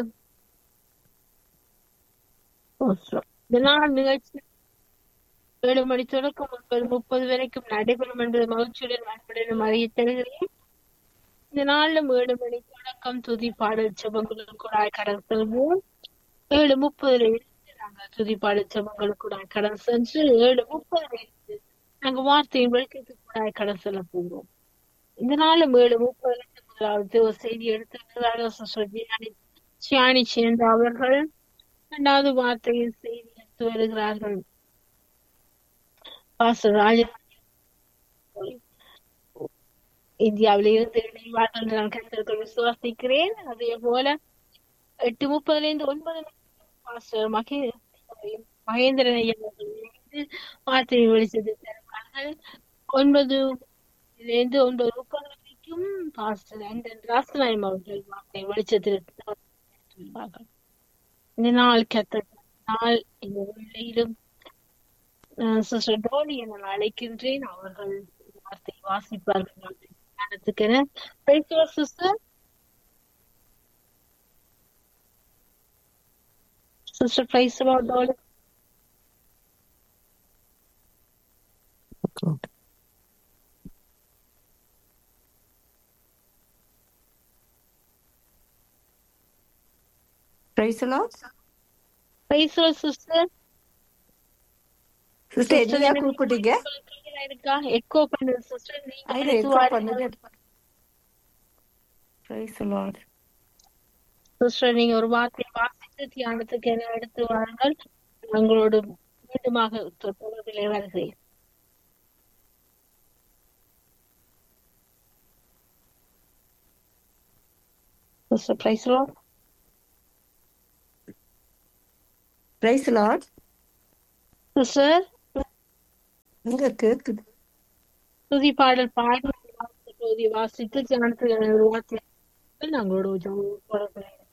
இந்த நாள் நிகழ்ச்சி ஏழு மணி தொடக்கம் ஒன்பது முப்பது வரைக்கும் நடைபெறும் என்பது மகிழ்ச்சியுடன் அன்புடன் அறிய தருகிறேன். இந்த நாளிலும் ஏழு மணி தொடக்கம் துதி பாடல் ஜெபங்களும் கூட கடல் செல்வோம். ஏழு முப்பதுல இருந்து நாங்கள் துதி பாடல் ஜெபங்களும் கூட கடல் சென்று ஏழு முப்பதுல இருந்து நாங்க வார்த்தையின் வெளிக்கத்து கூட கடல் செல்ல போகிறோம். இந்த நாளும் ஏழு முப்பதுல இருந்து முதலாவது ஒரு செய்தி எடுத்து சியானி சேர்ந்த அவர்கள் இரண்டாவது வார்த்தையின் செய்தி எடுத்து வருகிறார்கள். இந்தியாவில இருந்து இணைவார்கள் நான் கருத்து விசுவாசிக்கிறேன். அதே போல எட்டு முப்பதுல இருந்து ஒன்பது மகே மகேந்திரன் ஐயா அவர்கள் வார்த்தையை வெளிச்சத்தை தருவார்கள். ஒன்பது இருந்து ஒன்பது முப்பது வரைக்கும் பாஸ்டர் அண்ட் ராசநாயம் அவர்கள் வார்த்தை வெளிச்சத்தில் சொல்வார்கள். இந்த நாள் கத்த நாள் இந்த வேளையிலும் சிஸ்டர் டோனி என அழைக்கின்றேன். அவர்கள் வார்த்தை வாசிப்பார்கள் ஞானத்துக்கென. Sister sister praise Dolly. Praise the Lord. Price sister. Sister, என்னையா கூப்பிட்டீங்க? இருக்கா எக்கோ பண்ணுது சிஸ்டர். ஐயா நீங்க எக்கோ பண்ணுங்க. Praise the Lord. சிஸ்டர் நீங்க ஒரு வார்த்தை வாசித்து தியானத்துக்கு என்ன எடுத்து வாருங்கள். உங்களோட மீண்டுமாக தொடர்பிலே வருகிறேன். Sister praise Lord. Praise the Lord. Sister நீங்க கேக்குது. துதி பாடல் பாடி வாசித்து தியானத்துக்கு ஒரு வார்த்தை நாங்களோட தொடர்புல